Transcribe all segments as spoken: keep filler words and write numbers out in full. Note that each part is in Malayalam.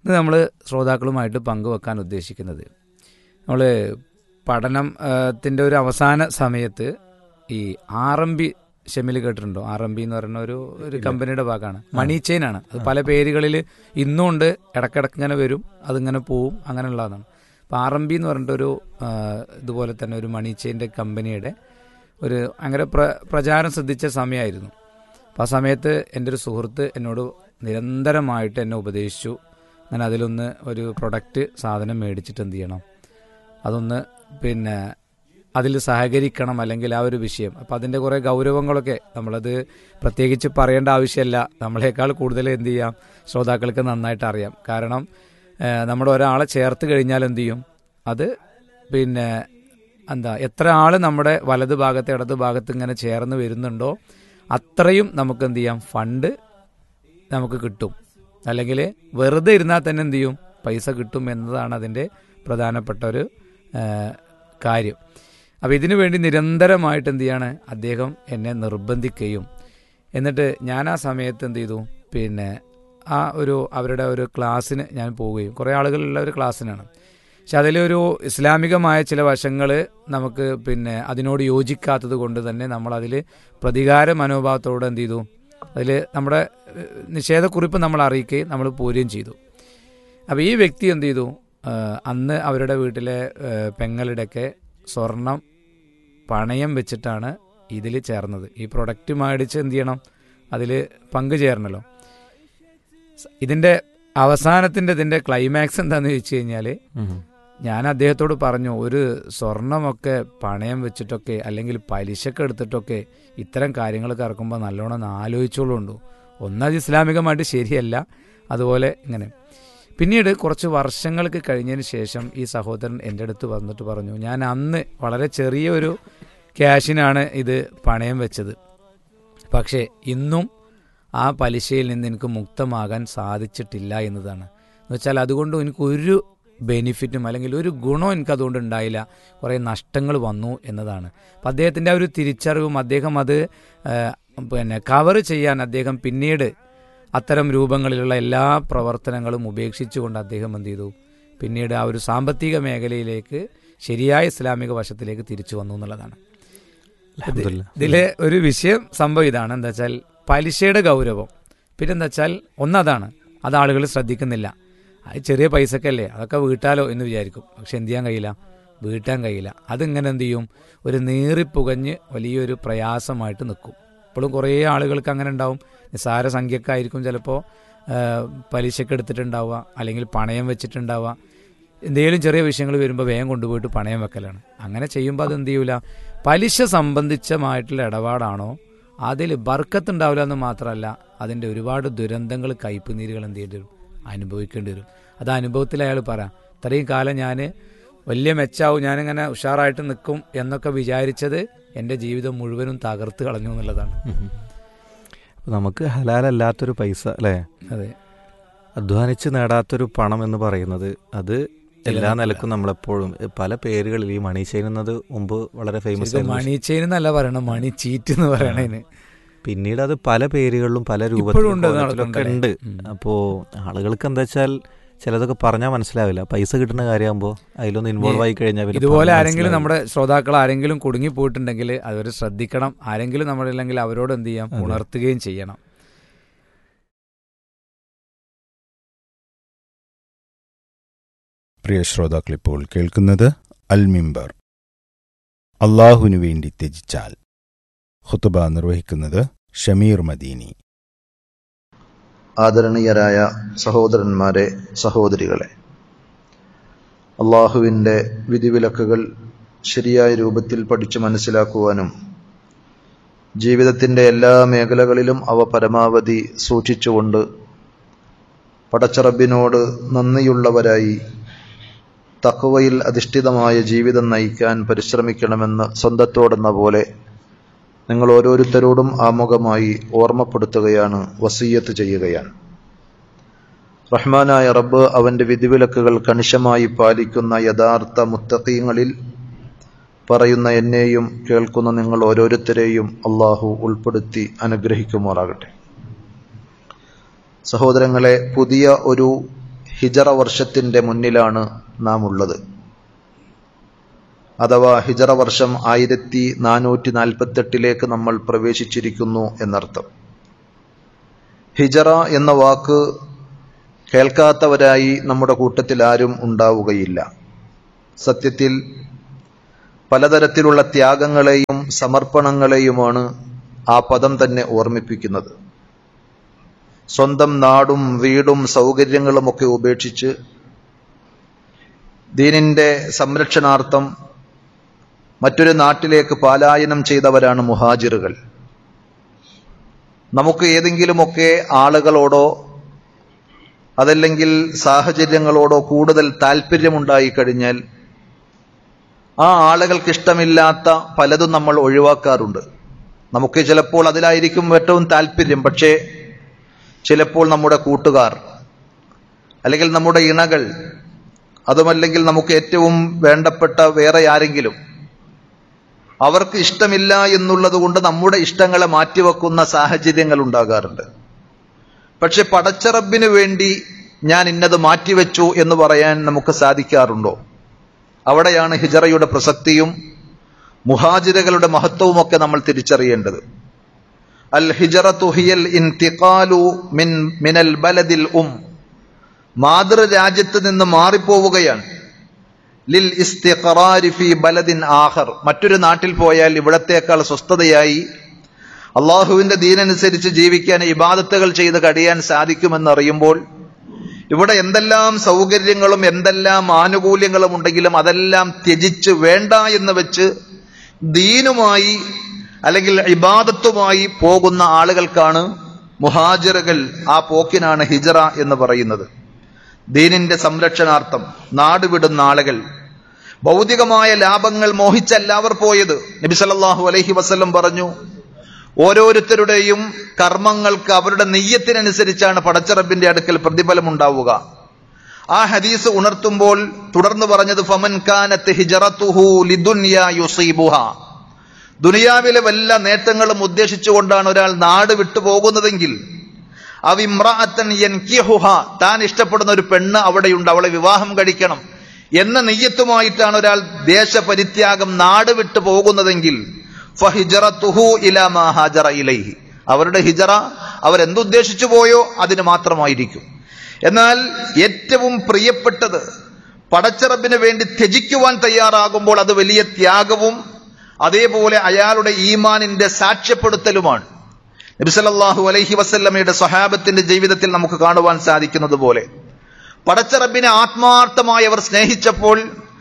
ഇത് നമ്മൾ ശ്രോതാക്കളുമായിട്ട് പങ്കുവെക്കാൻ ഉദ്ദേശിക്കുന്നത്, നമ്മൾ പഠനത്തിൻ്റെ ഒരു അവസാന സമയത്ത് ഈ ആർ എം ബി ഷെമിൽ കേട്ടിട്ടുണ്ടോ? ആർ എം ബി എന്ന് പറയുന്ന ഒരു ഒരു കമ്പനിയുടെ ഭാഗമാണ്, മണി ചെയിൻ ആണ്. അത് പല പേരുകളിൽ ഇന്നും ഉണ്ട്, ഇടക്കിടക്ക് ഇങ്ങനെ വരും, അതിങ്ങനെ പോവും, അങ്ങനെയുള്ളതാണ്. അപ്പോൾ ആർ എം ബി എന്ന് പറഞ്ഞിട്ടൊരു ഇതുപോലെ തന്നെ ഒരു മണി ചെയിൻ്റെ കമ്പനിയുടെ ഒരു അങ്ങനെ പ്ര പ്രചാരം ശ്രദ്ധിച്ച സമയമായിരുന്നു. അപ്പോൾ ആ സമയത്ത് എൻ്റെ ഒരു സുഹൃത്ത് എന്നോട് നിരന്തരമായിട്ട് എന്നെ ഉപദേശിച്ചു, ഞാൻ അതിലൊന്ന് ഒരു പ്രൊഡക്റ്റ് സാധനം മേടിച്ചിട്ട് എന്ത് ചെയ്യണം, അതൊന്ന് പിന്നെ അതിൽ സഹകരിക്കണം, അല്ലെങ്കിൽ ആ ഒരു വിഷയം. അപ്പോൾ അതിൻ്റെ കുറേ ഗൗരവങ്ങളൊക്കെ നമ്മളത് പ്രത്യേകിച്ച് പറയേണ്ട ആവശ്യമില്ല, നമ്മളെക്കാൾ കൂടുതൽ എന്ത് ചെയ്യാം ശ്രോതാക്കൾക്ക് നന്നായിട്ട് അറിയാം. കാരണം നമ്മുടെ ഒരാളെ ചേർത്ത് കഴിഞ്ഞാൽ എന്ത് ചെയ്യും, അത് പിന്നെ എന്താ എത്ര ആൾ നമ്മുടെ വലത് ഭാഗത്ത് ഇടത് ഭാഗത്ത് ഇങ്ങനെ ചേർന്ന് വരുന്നുണ്ടോ അത്രയും നമുക്ക് എന്ത് ചെയ്യാം, ഫണ്ട് നമുക്ക് കിട്ടും. അല്ലെങ്കിൽ വെറുതെ ഇരുന്നാൽ തന്നെ എന്ത് ചെയ്യും, പൈസ കിട്ടും എന്നതാണ് അതിൻ്റെ പ്രധാനപ്പെട്ട ഒരു കാര്യം. അപ്പോൾ ഇതിനു വേണ്ടി നിരന്തരമായിട്ട് എന്ത് ചെയ്യാണ്, അദ്ദേഹം എന്നെ നിർബന്ധിക്കുകയും, എന്നിട്ട് ഞാൻ ആ സമയത്ത് എന്ത് ചെയ്തു, പിന്നെ ആ ഒരു അവരുടെ ഒരു ക്ലാസ്സിന് ഞാൻ പോവുകയും, കുറേ ആളുകളുള്ള ഒരു ക്ലാസ്സിനാണ്. പക്ഷെ അതിലൊരു ഇസ്ലാമികമായ ചില വശങ്ങൾ നമുക്ക് പിന്നെ അതിനോട് യോജിക്കാത്തത് കൊണ്ട് തന്നെ നമ്മളതിൽ പ്രതികാര മനോഭാവത്തോടെ എന്ത് ചെയ്തു, അതിൽ നമ്മുടെ നിഷേധക്കുറിപ്പ് നമ്മൾ അറിയിക്കുകയും നമ്മൾ പോരുകയും ചെയ്തു. അപ്പോൾ ഈ വ്യക്തി എന്ത് ചെയ്തു, അന്ന് അവരുടെ വീട്ടിലെ പെങ്ങളുടെയൊക്കെ സ്വർണം പണയം വെച്ചിട്ടാണ് ഇതിൽ ചേർന്നത്. ഈ പ്രൊഡക്റ്റ് മേടിച്ച് എന്ത് ചെയ്യണം, അതിൽ പങ്കു ചേരണല്ലോ. ഇതിൻ്റെ അവസാനത്തിൻ്റെ ഇതിൻ്റെ ക്ലൈമാക്സ് എന്താണെന്ന് ചോദിച്ചു കഴിഞ്ഞാൽ, ഞാൻ അദ്ദേഹത്തോട് പറഞ്ഞു, ഒരു സ്വർണമൊക്കെ പണയം വെച്ചിട്ടൊക്കെ അല്ലെങ്കിൽ പലിശക്ക് എടുത്തിട്ടൊക്കെ ഇത്തരം കാര്യങ്ങളൊക്കെ ഇറക്കുമ്പോൾ നല്ലോണം ഒന്ന് ആലോചിച്ചോളുണ്ടു. ഒന്നത് ഇസ്ലാമികമായിട്ട് ശരിയല്ല, അതുപോലെ ഇങ്ങനെ. പിന്നീട് കുറച്ച് വർഷങ്ങൾക്ക് കഴിഞ്ഞതിന് ശേഷം ഈ സഹോദരൻ എൻ്റെ അടുത്ത് വന്നിട്ട് പറഞ്ഞു, ഞാൻ അന്ന് വളരെ ചെറിയൊരു ക്യാഷിനാണ് ഇത് പണയം വെച്ചത്, പക്ഷേ ഇന്നും ആ പലിശയിൽ നിന്ന് എനിക്ക് മുക്തമാകാൻ സാധിച്ചിട്ടില്ല എന്നതാണ്. എന്ന് വെച്ചാൽ അതുകൊണ്ട് എനിക്കൊരു ബെനിഫിറ്റും അല്ലെങ്കിൽ ഒരു ഗുണവും എനിക്കതുകൊണ്ട് ഉണ്ടായില്ല, കുറേ നഷ്ടങ്ങൾ വന്നു എന്നതാണ്. അപ്പം അദ്ദേഹത്തിൻ്റെ ആ ഒരു തിരിച്ചറിവും അദ്ദേഹം അത് പിന്നെ കവർ ചെയ്യാൻ അദ്ദേഹം പിന്നീട് അത്തരം രൂപങ്ങളിലുള്ള എല്ലാ പ്രവർത്തനങ്ങളും ഉപേക്ഷിച്ചുകൊണ്ട് അദ്ദേഹം എന്ത് ചെയ്തു, പിന്നീട് ആ ഒരു സാമ്പത്തിക മേഖലയിലേക്ക് ശരിയായ ഇസ്ലാമിക വശത്തിലേക്ക് തിരിച്ചു വന്നു എന്നുള്ളതാണ്. ഇതിലെ ഒരു വിഷയം സംഭവം ഇതാണ്, എന്താ വെച്ചാൽ പലിശയുടെ ഗൗരവം. പിന്നെന്താ വെച്ചാൽ ഒന്നതാണ്, അത് ആളുകൾ ശ്രദ്ധിക്കുന്നില്ല. അത് ചെറിയ പൈസക്കല്ലേ, അതൊക്കെ വീട്ടാലോ എന്ന് വിചാരിക്കും. പക്ഷെ എന്ത് ചെയ്യാൻ കഴിയില്ല, വീട്ടാൻ കഴിയില്ല. അതിങ്ങനെ എന്ത് ചെയ്യും, ഒരു നീറിപ്പുകഞ്ഞ് വലിയൊരു പ്രയാസമായിട്ട് നിൽക്കും. ഇപ്പോഴും കുറേ ആളുകൾക്ക് അങ്ങനെ ഉണ്ടാവും. നിസ്സാര സംഖ്യക്കായിരിക്കും ചിലപ്പോൾ പലിശക്ക് എടുത്തിട്ടുണ്ടാവുക, അല്ലെങ്കിൽ പണയം വെച്ചിട്ടുണ്ടാവുക. എന്തെങ്കിലും ചെറിയ വിഷയങ്ങൾ വരുമ്പോൾ വേഗം കൊണ്ടുപോയിട്ട് പണയം വെക്കലാണ്. അങ്ങനെ ചെയ്യുമ്പോൾ അതെന്ത് ചെയ്യൂല, പലിശ സംബന്ധിച്ചമായിട്ടുള്ള ഇടപാടാണോ അതിൽ ബർക്കത്തുണ്ടാവില്ല എന്ന് മാത്രമല്ല, അതിൻ്റെ ഒരുപാട് ദുരന്തങ്ങൾ, കയ്പുനീരുകൾ എന്ത് ചെയ്യേണ്ടി വരും, അനുഭവിക്കേണ്ടി വരും. അത് അനുഭവത്തിൽ അയാൾ പറയാം, ഇത്രയും കാലം ഞാൻ വലിയ മെച്ചാവും, ഞാനിങ്ങനെ ഉഷാറായിട്ട് നിൽക്കും എന്നൊക്കെ വിചാരിച്ചത് എൻ്റെ ജീവിതം മുഴുവനും തകർത്ത് കളഞ്ഞു എന്നുള്ളതാണ്. നമുക്ക് ഹലാലല്ലാത്തൊരു പൈസ അല്ലേ, അതെ, അധ്വാനിച്ച് നേടാത്തൊരു പണം എന്ന് പറയുന്നത് അത് എല്ലാ നിലക്കും നമ്മളെപ്പോഴും പല പേരുകളിൽ ഈ മണി ചെയിൻ എന്നത് മുമ്പ് വളരെ ഫേമസ് ആയിരുന്നു. മണി ചെയിൻ എന്നല്ല പറയണം, മണി ചീറ്റ് എന്ന് പറയണതിന്. പിന്നീട് അത് പല പേരുകളിലും പല രൂപത്തിലൊക്കെ ഉണ്ട്. അപ്പോൾ ആളുകൾക്ക് എന്താ വെച്ചാൽ ചിലതൊക്കെ പറഞ്ഞാൽ മനസ്സിലാവില്ല. പൈസ കിട്ടുന്ന കാര്യമാകുമ്പോൾ അതിലൊന്ന് ഇൻവോൾവ് ആയി കഴിഞ്ഞാൽ ഇതുപോലെ ആരെങ്കിലും നമ്മുടെ ശ്രോതാക്കൾ ആരെങ്കിലും കുടുങ്ങി പോയിട്ടുണ്ടെങ്കിൽ അവർ ശ്രദ്ധിക്കണം. ആരെങ്കിലും നമ്മളില്ലെങ്കിൽ അവരോട് എന്ത് ചെയ്യാം, ഉണർത്തുകയും ചെയ്യണം. പ്രിയ ശ്രോതാക്കൾ, ഇപ്പോൾ കേൾക്കുന്നത് അൽ മിമ്പർ. അള്ളാഹുവിനു വേണ്ടി ത്യജിച്ചാൽ. ഖുതുബ നിർവഹിക്കുന്നത് ഷമീർ മദീനി. ആദരണീയരായ സഹോദരന്മാരെ, സഹോദരികളെ, അള്ളാഹുവിൻ്റെ വിധിവിലക്കുകൾ ശരിയായ രൂപത്തിൽ പഠിച്ചു മനസ്സിലാക്കുവാനും ജീവിതത്തിൻ്റെ എല്ലാ മേഖലകളിലും അവ പരമാവധി സൂക്ഷിച്ചുകൊണ്ട് പടച്ചറബിനോട് നന്ദിയുള്ളവരായി തഖ്വയിൽ അധിഷ്ഠിതമായ ജീവിതം നയിക്കാൻ പരിശ്രമിക്കണമെന്ന് സ്വന്തത്തോടെന്ന പോലെ നിങ്ങൾ ഓരോരുത്തരോടും ആമുഖമായി ഓർമ്മപ്പെടുത്തുകയാണ്, വസിയ്യത്ത് ചെയ്യുകയാണ്. റഹ്മാനായ റബ്ബ് അവൻ്റെ വിധിവിലക്കുകൾ കണിശമായി പാലിക്കുന്ന യഥാർത്ഥ മുത്തഖീങ്ങളിൽ പറയുന്ന എന്നെയും കേൾക്കുന്ന നിങ്ങൾ ഓരോരുത്തരെയും അള്ളാഹു ഉൾപ്പെടുത്തി അനുഗ്രഹിക്കുമാറാകട്ടെ. സഹോദരങ്ങളെ, പുതിയ ഒരു ഹിജറ വർഷത്തിൻ്റെ മുന്നിലാണ് നാം ഉള്ളത്. അഥവാ ഹിജറ വർഷം ആയിരത്തി നാനൂറ്റി നാൽപ്പത്തെട്ടിലേക്ക് നമ്മൾ പ്രവേശിച്ചിരിക്കുന്നു എന്നർത്ഥം. ഹിജറ എന്ന വാക്ക് കേൾക്കാത്തവരായി നമ്മുടെ കൂട്ടത്തിൽ ആരും ഉണ്ടാവുകയില്ല. സത്യത്തിൽ പലതരത്തിലുള്ള ത്യാഗങ്ങളെയും സമർപ്പണങ്ങളെയുമാണ് ആ പദം തന്നെ ഓർമ്മിപ്പിക്കുന്നത്. സ്വന്തം നാടും വീടും സൗകര്യങ്ങളുമൊക്കെ ഉപേക്ഷിച്ച് ദീനിന്റെ സംരക്ഷണാർത്ഥം മറ്റൊരു നാട്ടിലേക്ക് പലായനം ചെയ്തവരാണ് മുഹാജിറുകൾ. നമുക്ക് ഏതെങ്കിലുമൊക്കെ ആളുകളോടോ അതല്ലെങ്കിൽ സാഹചര്യങ്ങളോടോ കൂടുതൽ താല്പര്യമുണ്ടായി കഴിഞ്ഞാൽ ആ ആളുകൾക്ക് ഇഷ്ടമില്ലാത്ത പലതും നമ്മൾ ഒഴിവാക്കാറുണ്ട്. നമുക്ക് ചിലപ്പോൾ അതിലായിരിക്കും ഏറ്റവും താല്പര്യം. പക്ഷേ ചിലപ്പോൾ നമ്മുടെ കൂട്ടുകാർ അല്ലെങ്കിൽ നമ്മുടെ ഇണകൾ, അതുമല്ലെങ്കിൽ നമുക്ക് ഏറ്റവും വേണ്ടപ്പെട്ട വേറെ ആരെങ്കിലും, അവർക്ക് ഇഷ്ടമില്ല എന്നുള്ളത് കൊണ്ട് നമ്മുടെ ഇഷ്ടങ്ങളെ മാറ്റിവെക്കുന്ന സാഹചര്യങ്ങൾ ഉണ്ടാകാറുണ്ട്. പക്ഷെ പടച്ച റബ്ബിന് വേണ്ടി ഞാൻ ഇന്നത് മാറ്റിവെച്ചു എന്ന് പറയാൻ നമുക്ക് സാധിക്കാറുണ്ടോ? അവിടെയാണ് ഹിജറയുടെ പ്രസക്തിയും മുഹാജിറുകളുടെ മഹത്വവുമൊക്കെ നമ്മൾ തിരിച്ചറിയേണ്ടത്. അൽ ഹിജറത്തു ഹിയൽ ഇൻതിഖാലു മിൻ മിനൽ ബലദിൽ ഉം, മാതൃരാജ്യത്ത് നിന്ന് മാറിപ്പോവുകയാണ്. ലിൽ ഇസ്തിഖറാരി ഫി ബലദിൻ ആഖർ, മറ്റൊരു നാട്ടിൽ പോയാൽ ഇവിടത്തേക്കാൾ സ്വസ്ഥതയായി അള്ളാഹുവിന്റെ ദീനനുസരിച്ച് ജീവിക്കാൻ, ഇബാദത്തുകൾ ചെയ്ത് കഴിയാൻ സാധിക്കുമെന്നറിയുമ്പോൾ ഇവിടെ എന്തെല്ലാം സൗകര്യങ്ങളും എന്തെല്ലാം ആനുകൂല്യങ്ങളും ഉണ്ടെങ്കിലും അതെല്ലാം ത്യജിച്ച് വേണ്ട എന്ന് വെച്ച് ദീനുമായി അല്ലെങ്കിൽ ഇബാദത്തുമായി പോകുന്ന ആളുകൾക്കാണ് മുഹാജിറുകൾ. ആ പോക്കിനാണ് ഹിജറ എന്ന് പറയുന്നത്. ദീനിന്റെ സംരക്ഷണാർത്ഥം നാട് വിടുന്ന ആളുകൾ, ഭൗതികമായ ലാഭങ്ങൾ മോഹിച്ചല്ല അവർ പോയത്. നബി സല്ലല്ലാഹു അലൈഹി വസല്ലം പറഞ്ഞു, ഓരോരുത്തരുടെയും കർമ്മങ്ങൾക്ക് അവരുടെ നെയ്യത്തിനനുസരിച്ചാണ് പടച്ച റബ്ബിന്റെ അടുക്കൽ പ്രതിഫലം ഉണ്ടാവുക. ആ ഹദീസ് ഉണർത്തുമ്പോൾ തുടർന്ന് പറഞ്ഞത്, ഫമൻ കാനത്ത് ഹിജറതുഹു ലിദുനിയാ യുസീബുഹാ, ദുനിയാവിലെ വല്ല നേട്ടങ്ങളും ഉദ്ദേശിച്ചുകൊണ്ടാണ് ഒരാൾ നാട് വിട്ടു പോകുന്നതെങ്കിൽ, അവിമ്രഅത്തൻ യൻകിഹുഹാ, താൻ ഇഷ്ടപ്പെടുന്ന ഒരു പെണ്ണ് അവിടെയുണ്ട്, അവളെ വിവാഹം കഴിക്കണം എന്ന നെയ്യത്തുമായിട്ടാണ് ഒരാൾ ദേശപരിത്യാഗം നാട് വിട്ടു പോകുന്നതെങ്കിൽ, ഫഹിജറതുഹു ഇലാ മാ ഹാജറ ഇലൈഹി, അവരുടെ ഹിജറ അവരെന്തുദ്ദേശിച്ചു പോയോ അതിന് മാത്രമായിരിക്കും. എന്നാൽ ഏറ്റവും പ്രിയപ്പെട്ടത് പടച്ച റബ്ബിന് വേണ്ടി ത്യജിക്കുവാൻ തയ്യാറാകുമ്പോൾ അത് വലിയ ത്യാഗവും അതേപോലെ അയാളുടെ ഈമാനിന്റെ സാക്ഷ്യപ്പെടുത്തലുമാണ്. നബി സല്ലല്ലാഹു അലൈഹി വസല്ലമയുടെ സ്വഹാബത്തിന്റെ ജീവിതത്തിൽ നമുക്ക് കാണുവാൻ സാധിക്കുന്നത് പോലെ പടച്ച റബ്ബിനെ ആത്മാർത്ഥമായി അവർ സ്നേഹിച്ചപ്പോൾ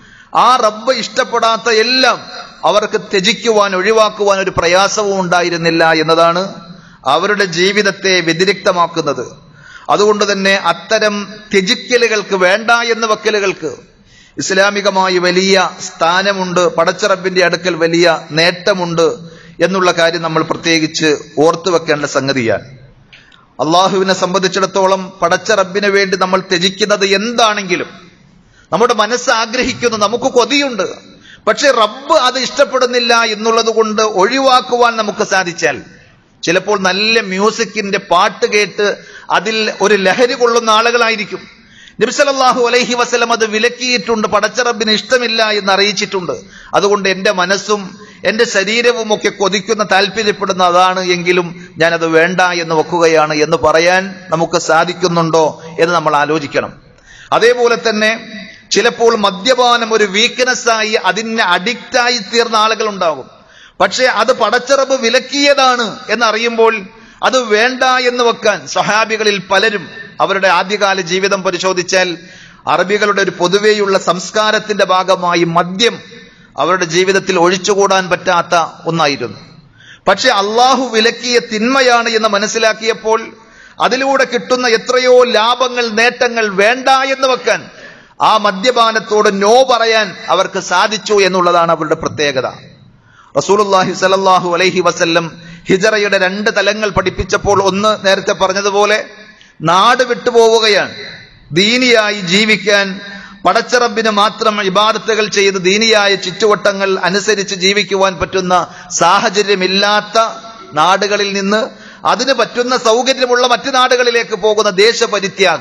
ആ റബ്ബ് ഇഷ്ടപ്പെടാത്ത എല്ലാം അവർക്ക് ത്യജിക്കുവാൻ, ഒഴിവാക്കുവാൻ ഒരു പ്രയാസവും ഉണ്ടായിരുന്നില്ല എന്നതാണ് അവരുടെ ജീവിതത്തെ വ്യതിരിക്തമാക്കുന്നത്. അതുകൊണ്ട് തന്നെ അത്തരം ത്യജിക്കലുകൾക്ക്, വേണ്ട എന്ന വക്കലുകൾക്ക് ഇസ്ലാമികമായി വലിയ സ്ഥാനമുണ്ട്, പടച്ച റബ്ബിന്റെ അടുക്കൽ വലിയ നേട്ടമുണ്ട് എന്നുള്ള കാര്യം നമ്മൾ പ്രത്യേകിച്ച് ഓർത്തു വെക്കേണ്ട സംഗതിയാണ്. അള്ളാഹുവിനെ സംബന്ധിച്ചിടത്തോളം പടച്ച റബ്ബിന് വേണ്ടി നമ്മൾ ത്യജിക്കുന്നത് എന്താണെങ്കിലും നമ്മുടെ മനസ്സ് ആഗ്രഹിക്കുന്നു, നമുക്ക് കൊതിയുണ്ട്. പക്ഷെ റബ്ബ് അത് ഇഷ്ടപ്പെടുന്നില്ല എന്നുള്ളത് കൊണ്ട് ഒഴിവാക്കുവാൻ നമുക്ക് സാധിച്ചാൽ, ചിലപ്പോൾ നല്ല മ്യൂസിക്കിന്റെ പാട്ട് കേട്ട് അതിൽ ഒരു ലഹരി കൊള്ളുന്ന ആളുകളായിരിക്കും. നബി സല്ലല്ലാഹു അലൈഹി വസല്ലം അത് വിലക്കിയിട്ടുണ്ട്, പടച്ച റബ്ബിന് ഇഷ്ടമില്ല എന്ന് അറിയിച്ചിട്ടുണ്ട്. അതുകൊണ്ട് എന്റെ മനസ്സും എന്റെ ശരീരവും ഒക്കെ കൊതിക്കുന്ന, താല്പര്യപ്പെടുന്ന അതാണ്, എങ്കിലും ഞാനത് വേണ്ട എന്ന് വെക്കുകയാണ് എന്ന് പറയാൻ നമുക്ക് സാധിക്കുന്നുണ്ടോ എന്ന് നമ്മൾ ആലോചിക്കണം. അതേപോലെ തന്നെ ചിലപ്പോൾ മദ്യപാനം ഒരു വീക്ക്നെസ്സായി അതിന് അഡിക്റ്റായി തീർന്ന ആളുകൾ ഉണ്ടാകും. പക്ഷെ അത് പടച്ച റബ്ബ് വിലക്കിയതാണ് എന്നറിയുമ്പോൾ അത് വേണ്ട എന്ന് വെക്കാൻ സ്വഹാബികളിൽ പലരും, അവരുടെ ആദ്യകാല ജീവിതം പരിശോധിച്ചാൽ അറബികളുടെ ഒരു പൊതുവെയുള്ള സംസ്കാരത്തിന്റെ ഭാഗമായി മദ്യം അവരുടെ ജീവിതത്തിൽ ഒഴിച്ചുകൂടാൻ പറ്റാത്ത ഒന്നായിരുന്നു. പക്ഷെ അള്ളാഹു വിലക്കിയ തിന്മയാണ് എന്ന് മനസ്സിലാക്കിയപ്പോൾ അതിലൂടെ കിട്ടുന്ന എത്രയോ ലാഭങ്ങൾ, നേട്ടങ്ങൾ വേണ്ട എന്ന് വെക്കാൻ, ആ മദ്യപാനത്തോട് നോ പറയാൻ അവർക്ക് സാധിച്ചു എന്നുള്ളതാണ് അവരുടെ പ്രത്യേകത. റസൂലുള്ളാഹി സ്വല്ലല്ലാഹു അലൈഹി വസല്ലം ഹിജറയുടെ രണ്ട് തലങ്ങൾ പഠിപ്പിച്ചപ്പോൾ, ഒന്ന് നേരത്തെ പറഞ്ഞതുപോലെ നാട് വിട്ടുപോവുകയാണ്, ദീനിയായി ജീവിക്കാൻ, പടച്ച റബ്ബിന് മാത്രം ഇബാദത്തുകൾ ചെയ്ത് ദീനിയായ ചുറ്റുവട്ടങ്ങൾ അനുസരിച്ച് ജീവിക്കുവാൻ പറ്റുന്ന സാഹചര്യമില്ലാത്ത നാടുകളിൽ നിന്ന് അതിന് പറ്റുന്ന സൗകര്യമുള്ള മറ്റു നാടുകളിലേക്ക് പോകുന്ന ദേശപരിത്യാഗം.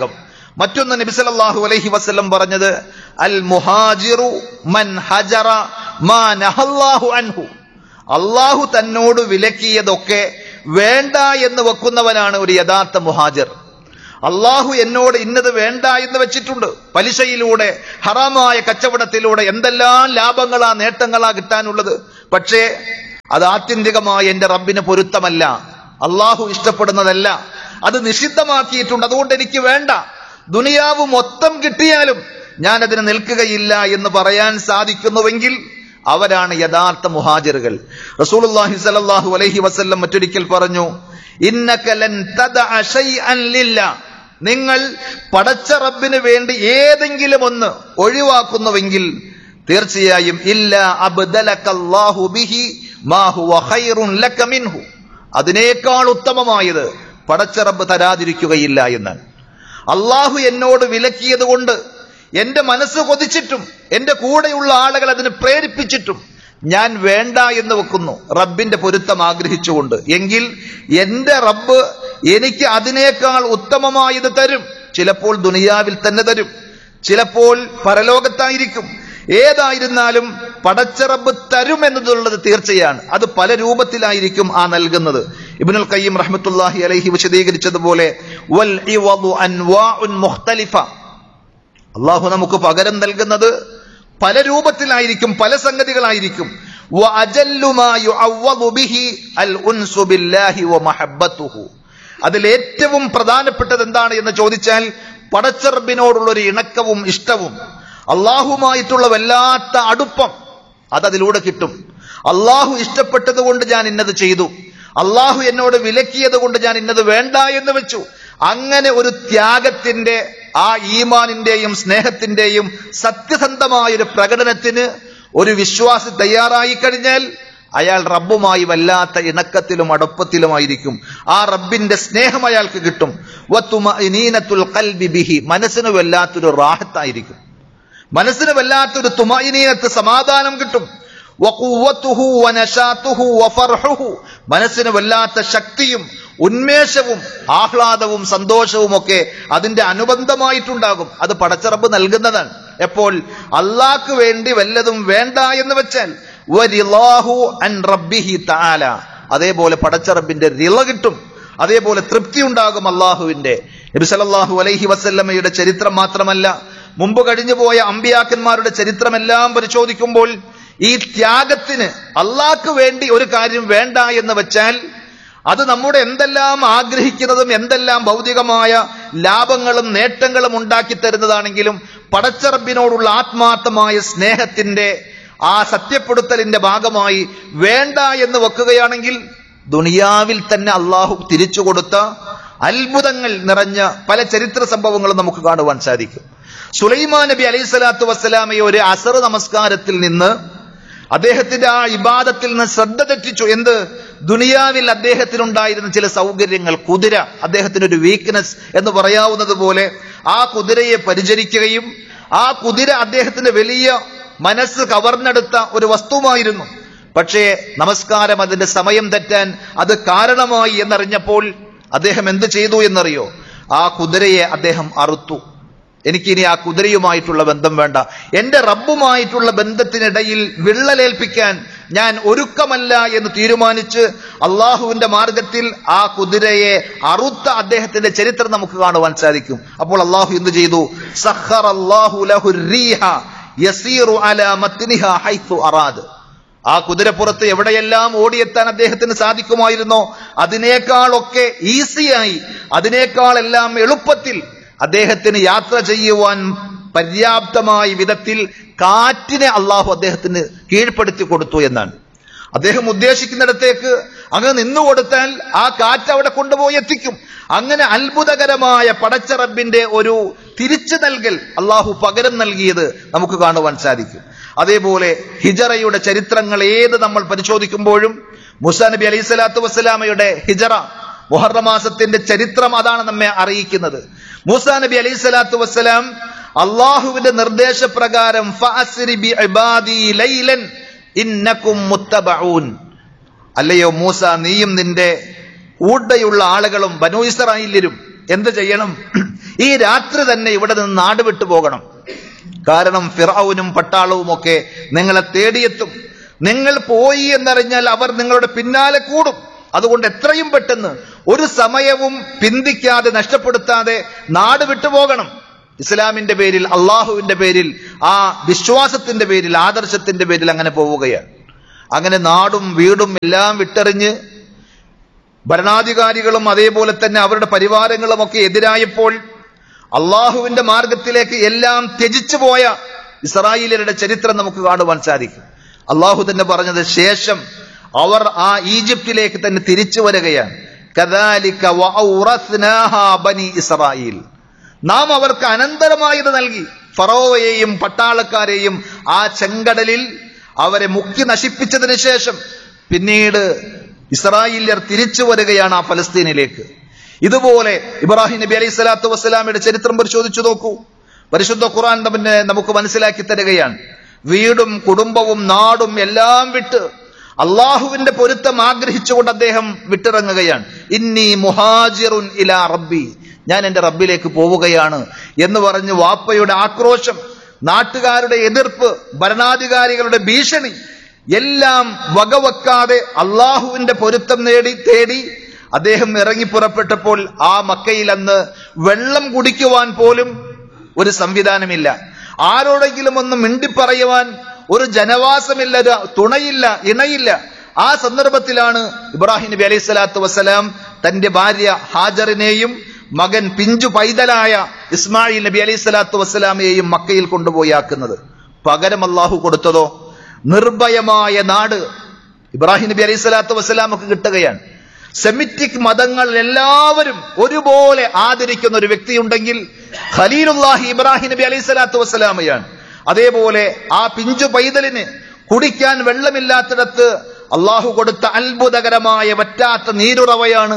മറ്റൊന്ന് നബി സല്ലല്ലാഹു അലൈഹി വസല്ലം പറഞ്ഞത് അൽ മുഹാജിറു മൻ ഹജറ മാ നഹല്ലാഹു അൻഹു. അള്ളാഹു തന്നോട് വിലക്കിയതൊക്കെ വേണ്ട എന്ന് വെക്കുന്നവനാണ് ഒരു യഥാർത്ഥ മുഹാജിർ. അള്ളാഹു എന്നോട് ഇന്നത് വേണ്ട എന്ന് വെച്ചിട്ടുണ്ട്. പലിശയിലൂടെ, ഹറാമായ കച്ചവടത്തിലൂടെ എന്തെല്ലാം ലാഭങ്ങളാ നേട്ടങ്ങളാ കിട്ടാനുള്ളത്. പക്ഷേ അത് ആത്യന്തികമായി എന്റെ റബ്ബിന് പൊരുത്തമല്ല, അള്ളാഹു ഇഷ്ടപ്പെടുന്നതല്ല, അത് നിഷിദ്ധമാക്കിയിട്ടുണ്ട്. അതുകൊണ്ട് എനിക്ക് വേണ്ട. ദുനിയാവ് മൊത്തം കിട്ടിയാലും ഞാൻ അതിന് നിൽക്കുകയില്ല എന്ന് പറയാൻ സാധിക്കുന്നുവെങ്കിൽ അവരാണ് യഥാർത്ഥ മുഹാജിറുകൾ. റസൂലുള്ളാഹി സ്വല്ലല്ലാഹു അലൈഹി വസല്ലം മറ്റൊരിക്കൽ പറഞ്ഞു, ഇന്നക ലൻ തദഅ ശൈഅൻ ലില്ലാഹ്, നിങ്ങൾ പടച്ച റബ്ബിന് വേണ്ടി ഏതെങ്കിലും ഒന്ന് ഒഴിവാക്കുന്നുവെങ്കിൽ തീർച്ചയായും ഇല്ലാ അബ്ദലകല്ലാഹു ബിഹി മാ ഹുവ ഖൈറുൻ ലക മിൻഹു, അതിനേക്കാൾ ഉത്തമമായത് പടച്ച റബ്ബ് തരാതിരിക്കുകയില്ല എന്നാണ്. അള്ളാഹു എന്നോട് വിലക്കിയത് കൊണ്ട് എന്റെ മനസ്സ് കൊതിച്ചിട്ടും എന്റെ കൂടെയുള്ള ആളുകൾ അതിന് പ്രേരിപ്പിച്ചിട്ടും ഞാൻ വേണ്ട എന്ന് വെക്കുന്നു, റബ്ബിന്റെ പൊരുത്തം ആഗ്രഹിച്ചുകൊണ്ട്, എങ്കിൽ എന്റെ റബ്ബ് എനിക്ക് അതിനേക്കാൾ ഉത്തമമായത് തരും. ചിലപ്പോൾ ദുനിയാവിൽ തന്നെ തരും, ചിലപ്പോൾ പരലോകത്തായിരിക്കും. ഏതായിരുന്നാലും പടച്ച റബ്ബ് തരും എന്നതുള്ളത് തീർച്ചയാണ്. അത് പല രൂപത്തിലായിരിക്കും ആ നൽകുന്നത്. ഇബ്നുൽ ഖയ്യിം റഹ്മത്തുള്ളാഹി അലൈഹി വിശദീകരിച്ചതുപോലെ വൽ ഇവദു അൻവാഉൻ മുഖ്തലിഫ, അള്ളാഹു നമുക്ക് പകരം നൽകുന്നത് പല രൂപത്തിലായിരിക്കും, പല സംഗതികളായിരിക്കും. അതിൽ ഏറ്റവും പ്രധാനപ്പെട്ടത് എന്താണ് എന്ന് ചോദിച്ചാൽ പടച്ച റബ്ബിനോടുള്ള ഒരു ഇണക്കവും ഇഷ്ടവും, അള്ളാഹുമായിട്ടുള്ള വല്ലാത്ത അടുപ്പം അതതിലൂടെ കിട്ടും. അള്ളാഹു ഇഷ്ടപ്പെട്ടത് കൊണ്ട് ഞാൻ ഇന്നത് ചെയ്തു, അള്ളാഹു എന്നോട് വിലക്കിയത് കൊണ്ട് ഞാൻ ഇന്നത് വേണ്ട എന്ന് വെച്ചു. അങ്ങനെ ഒരു ത്യാഗത്തിന്റെ, ആ ഈമാനിന്റെയും സ്നേഹത്തിന്റെയും സത്യസന്ധമായൊരു പ്രകടനത്തിന് ഒരു വിശ്വാസി തയ്യാറായി കഴിഞ്ഞാൽ അയാൾ റബ്ബുമായി വല്ലാത്ത ഇണക്കത്തിലും അടുപ്പത്തിലുമായിരിക്കും. ആ റബ്ബിന്റെ സ്നേഹം അയാൾക്ക് കിട്ടും. വതുമഇനീനത്തുൽ ഖൽബി ബിഹി, മനസ്സിന് വല്ലാത്തൊരു റാഹത്തായിരിക്കും, മനസ്സിന് വല്ലാത്തൊരു തുമഇനീനത്ത്, സമാധാനം കിട്ടും. വഖുവ്വതുഹു വനശാതുഹു വഫർഹുഹു, മനസ്സിന് വല്ലാത്ത ശക്തിയും ഉന്മേഷവും ആഹ്ലാദവും സന്തോഷവും ഒക്കെ അതിന്റെ അനുബന്ധമായിട്ടുണ്ടാകും. അത് പടച്ച റബ്ബ് നൽകുന്നതാണ്. എപ്പോൾ അള്ളാഹ്ക്ക് വേണ്ടി വല്ലതും വേണ്ട എന്ന് വെച്ചാൽ വരിളാഹു അൻ റബ്ബിഹി തആല, അതേപോലെ പടച്ച റബ്ബിന്റെ റിള കിട്ടും, അതേപോലെ തൃപ്തി ഉണ്ടാകും അള്ളാഹുവിന്റെ. നബി സല്ലല്ലാഹു അലൈഹി വസല്ലമയുടെ ചരിത്രം മാത്രമല്ല, മുമ്പ് കഴിഞ്ഞുപോയ അമ്പിയാക്കന്മാരുടെ ചരിത്രമെല്ലാം പരിശോധിക്കുമ്പോൾ ഈ ത്യാഗത്തിന്, അള്ളാഹ്ക്ക് വേണ്ടി ഒരു കാര്യം വേണ്ട എന്ന് വെച്ചാൽ അത് നമ്മുടെ എന്തെല്ലാം ആഗ്രഹിക്കുന്നതും എന്തെല്ലാം ഭൗതികമായ ലാഭങ്ങളും നേട്ടങ്ങളും ഉണ്ടാക്കി തരുന്നതാണെങ്കിലും പടച്ച റബ്ബിനോടുള്ള ആത്മാർത്ഥമായ സ്നേഹത്തിന്റെ ആ സത്യപ്പെടുത്തലിന്റെ ഭാഗമായി വേണ്ട എന്ന് വെക്കുകയാണെങ്കിൽ ദുനിയാവിൽ തന്നെ അള്ളാഹു തിരിച്ചു കൊടുത്ത അത്ഭുതങ്ങൾ നിറഞ്ഞ പല ചരിത്ര സംഭവങ്ങളും നമുക്ക് കാണുവാൻ സാധിക്കും. സുലൈമാൻ നബി അലൈഹി സ്വലാത്തു വസ്സലാമയെ ഒരു അസർ നമസ്കാരത്തിൽ നിന്ന്, അദ്ദേഹത്തിന്റെ ആ ഇബാദത്തിൽ നിന്ന് ശ്രദ്ധ തെറ്റിച്ചു. എന്ത്? ദുനിയാവിൽ അദ്ദേഹത്തിനുണ്ടായിരുന്ന ചില സൗകര്യങ്ങൾ, കുതിര, അദ്ദേഹത്തിനൊരു വീക്ക്നെസ് എന്ന് പറയാവുന്നത് പോലെ ആ കുതിരയെ പരിചരിക്കുകയും ആ കുതിര അദ്ദേഹത്തിന്റെ വലിയ മനസ്സ് കവർന്നെടുത്ത ഒരു വസ്തുവായിരുന്നു. പക്ഷേ നമസ്കാരം അതിന്റെ സമയം തെറ്റാൻ അത് കാരണമായി എന്നറിഞ്ഞപ്പോൾ അദ്ദേഹം എന്ത് ചെയ്തു എന്നറിയോ? ആ കുതിരയെ അദ്ദേഹം അറുത്തു. എനിക്കിനി ആ കുതിരയുമായിട്ടുള്ള ബന്ധം വേണ്ട, എന്റെ റബ്ബുമായിട്ടുള്ള ബന്ധത്തിനിടയിൽ വിള്ളലേൽപ്പിക്കാൻ ഞാൻ ഒരുക്കമല്ല എന്ന് തീരുമാനിച്ച് അള്ളാഹുവിന്റെ മാർഗത്തിൽ ആ കുതിരയെ അറുത്ത അദ്ദേഹത്തിന്റെ ചരിത്രം നമുക്ക് കാണുവാൻ സാധിക്കും. അപ്പോൾ അള്ളാഹു എന്ത് ചെയ്തു? സഖറല്ലാഹു ലഹു റീഹ യസീറു അലാ മത്നിഹാ ഹൈതു അറാദ്. ആ കുതിരപ്പുറത്ത് എവിടെയെല്ലാം ഓടിയെത്താൻ അദ്ദേഹത്തിന് സാധിക്കുമായിരുന്നോ അതിനേക്കാളൊക്കെ ഈസിയായി, അതിനേക്കാളെല്ലാം എളുപ്പത്തിൽ അദ്ദേഹത്തിന് യാത്ര ചെയ്യുവാൻ പര്യാപ്തമായ വിധത്തിൽ കാറ്റിനെ അള്ളാഹു അദ്ദേഹത്തിന് കീഴ്പ്പെടുത്തി കൊടുത്തു എന്നാണ്. അദ്ദേഹം ഉദ്ദേശിക്കുന്നിടത്തേക്ക് അങ്ങ് നിന്നുകൊടുത്താൽ ആ കാറ്റ് അവിടെ കൊണ്ടുപോയി എത്തിക്കും. അങ്ങനെ അത്ഭുതകരമായ പടച്ച റബ്ബിന്റെ ഒരു തിരിച്ചു നൽകൽ അള്ളാഹു പകരം നൽകിയത് നമുക്ക് കാണുവാൻ സാധിക്കും. അതേപോലെ ഹിജറയുടെ ചരിത്രങ്ങൾ ഏത് നമ്മൾ പരിശോധിക്കുമ്പോഴും മൂസാ നബി അലൈഹി സ്വലാത്തു വസ്സലാമയുടെ ഹിജറ, മുഹറം മാസത്തിന്റെ ചരിത്രം അതാണ് നമ്മെ അറിയിക്കുന്നത്. മൂസാ നബി അലൈഹി സ്വലാത്തു വസ്സലാം അള്ളാഹുവിന്റെ നിർദ്ദേശപ്രകാരം ഫഅസ്രി ബിഇബാദി ലൈലൻ ഇന്നകും മുത്തബഊൻ, അല്ലയോ മൂസ, നീയും നിന്റെ കൂടെയുള്ള ആളുകളും ബനൂ ഇസ്രായേല്യരും എന്ത് ചെയ്യണം? ഈ രാത്രി തന്നെ ഇവിടെ നിന്ന് നാട് വിട്ടു പോകണം. കാരണം ഫിർഔനും പട്ടാളവും ഒക്കെ നിങ്ങളെ തേടിയെത്തും. നിങ്ങൾ പോയി എന്നറിഞ്ഞാൽ അവർ നിങ്ങളുടെ പിന്നാലെ കൂടും. അതുകൊണ്ട് എത്രയും പെട്ടെന്ന് ഒരു സമയവും പിന്തിക്കാതെ നഷ്ടപ്പെടുത്താതെ നാട് വിട്ടുപോകണം. ഇസ്ലാമിന്റെ പേരിൽ, അള്ളാഹുവിന്റെ പേരിൽ, ആ വിശ്വാസത്തിന്റെ പേരിൽ, ആദർശത്തിന്റെ പേരിൽ അങ്ങനെ പോവുകയാണ്. അങ്ങനെ നാടും വീടും എല്ലാം വിട്ടെറിഞ്ഞ് ഭരണാധികാരികളും അതേപോലെ തന്നെ അവരുടെ പരിവാരങ്ങളും ഒക്കെ എതിരായപ്പോൾ അള്ളാഹുവിന്റെ മാർഗത്തിലേക്ക് എല്ലാം ത്യജിച്ചു പോയ ഇസ്രായേലിയരുടെ ചരിത്രം നമുക്ക് കാണുവാൻ സാധിക്കും. അള്ളാഹു തന്നെ പറഞ്ഞത്, ശേഷം അവർ ആ ഈജിപ്തിലേക്ക് തന്നെ തിരിച്ചു വരികയാണ്. കദാലിക വഔറസ്നാഹാ ബനി ഇസ്രായേൽ, നാം അവർക്ക് അനന്തരമായത് നൽകി. ഫറോവയെയും പട്ടാളക്കാരെയും ആ ചെങ്കടലിൽ അവരെ മുക്കി നശിപ്പിച്ചതിന് ശേഷം പിന്നീട് ഇസ്രായേല്യർ തിരിച്ചു വരികയാണ് ആ ഫലസ്തീനിലേക്ക്. ഇതുപോലെ ഇബ്രാഹിം നബി അലൈഹി സ്വലാത്തു വസ്സലാമയുടെ ചരിത്രം പരിശോധിച്ചു നോക്കൂ. പരിശുദ്ധ ഖുർആൻ തന്നെ നമുക്ക് മനസ്സിലാക്കി തരികയാണ്. വീടും കുടുംബവും നാടും എല്ലാം വിട്ട് അള്ളാഹുവിന്റെ പൊരുത്തം ആഗ്രഹിച്ചുകൊണ്ട് അദ്ദേഹം വിട്ടിറങ്ങുകയാണ്. ഇന്നി മുഹാജിറുൻ ഇലാ റബ്ബി, ഞാൻ എന്റെ റബ്ബിലേക്ക് പോവുകയാണ് എന്ന് പറഞ്ഞ് വാപ്പയുടെ ആക്രോശം, നാട്ടുകാരുടെ എതിർപ്പ്, ഭരണാധികാരികളുടെ ഭീഷണി എല്ലാം വകവെക്കാതെ അള്ളാഹുവിന്റെ പൊരുത്തം നേടി തേടി അദ്ദേഹം ഇറങ്ങി പുറപ്പെട്ടപ്പോൾ ആ മക്കയിൽ അന്ന് വെള്ളം കുടിക്കുവാൻ പോലും ഒരു സംവിധാനമില്ല. ആരോടെങ്കിലും ഒന്ന് മിണ്ടിപ്പറയുവാൻ ഒരു ജനവാസമില്ല, ഒരു തുണയില്ല, ഇണയില്ല. ആ സന്ദർഭത്തിലാണ് ഇബ്രാഹിം നബി അലൈഹി സ്വലാത്തു വസ്സലാം തന്റെ ഭാര്യ ഹാജറിനെയും മകൻ പിഞ്ചു പൈതലായ ഇസ്മായിൽ നബി അലൈഹി സ്വലാത്തു വസ്സലാമയെയും മക്കയിൽ കൊണ്ടുപോയി ആക്കുന്നത്. പകരം അള്ളാഹു കൊടുത്തതോ നിർഭയമായ നാട് ഇബ്രാഹിം നബി അലൈഹി സ്വലാത്തു വസ്സലാമക്ക് കിട്ടുകയാണ്. സെമിറ്റിക് മതങ്ങൾ എല്ലാവരും ഒരുപോലെ ആദരിക്കുന്ന ഒരു വ്യക്തിയുണ്ടെങ്കിൽ ഖലീലുല്ലാഹി ഇബ്രാഹിം നബി അലൈഹി സ്വലാത്തു വസ്സലാമയാണ്. അതേപോലെ ആ പിഞ്ചു പൈതലിന് കുടിക്കാൻ വെള്ളമില്ലാത്തിടത്ത് അള്ളാഹു കൊടുത്ത അത്ഭുതകരമായ വറ്റാത്ത നീരുറവയാണ്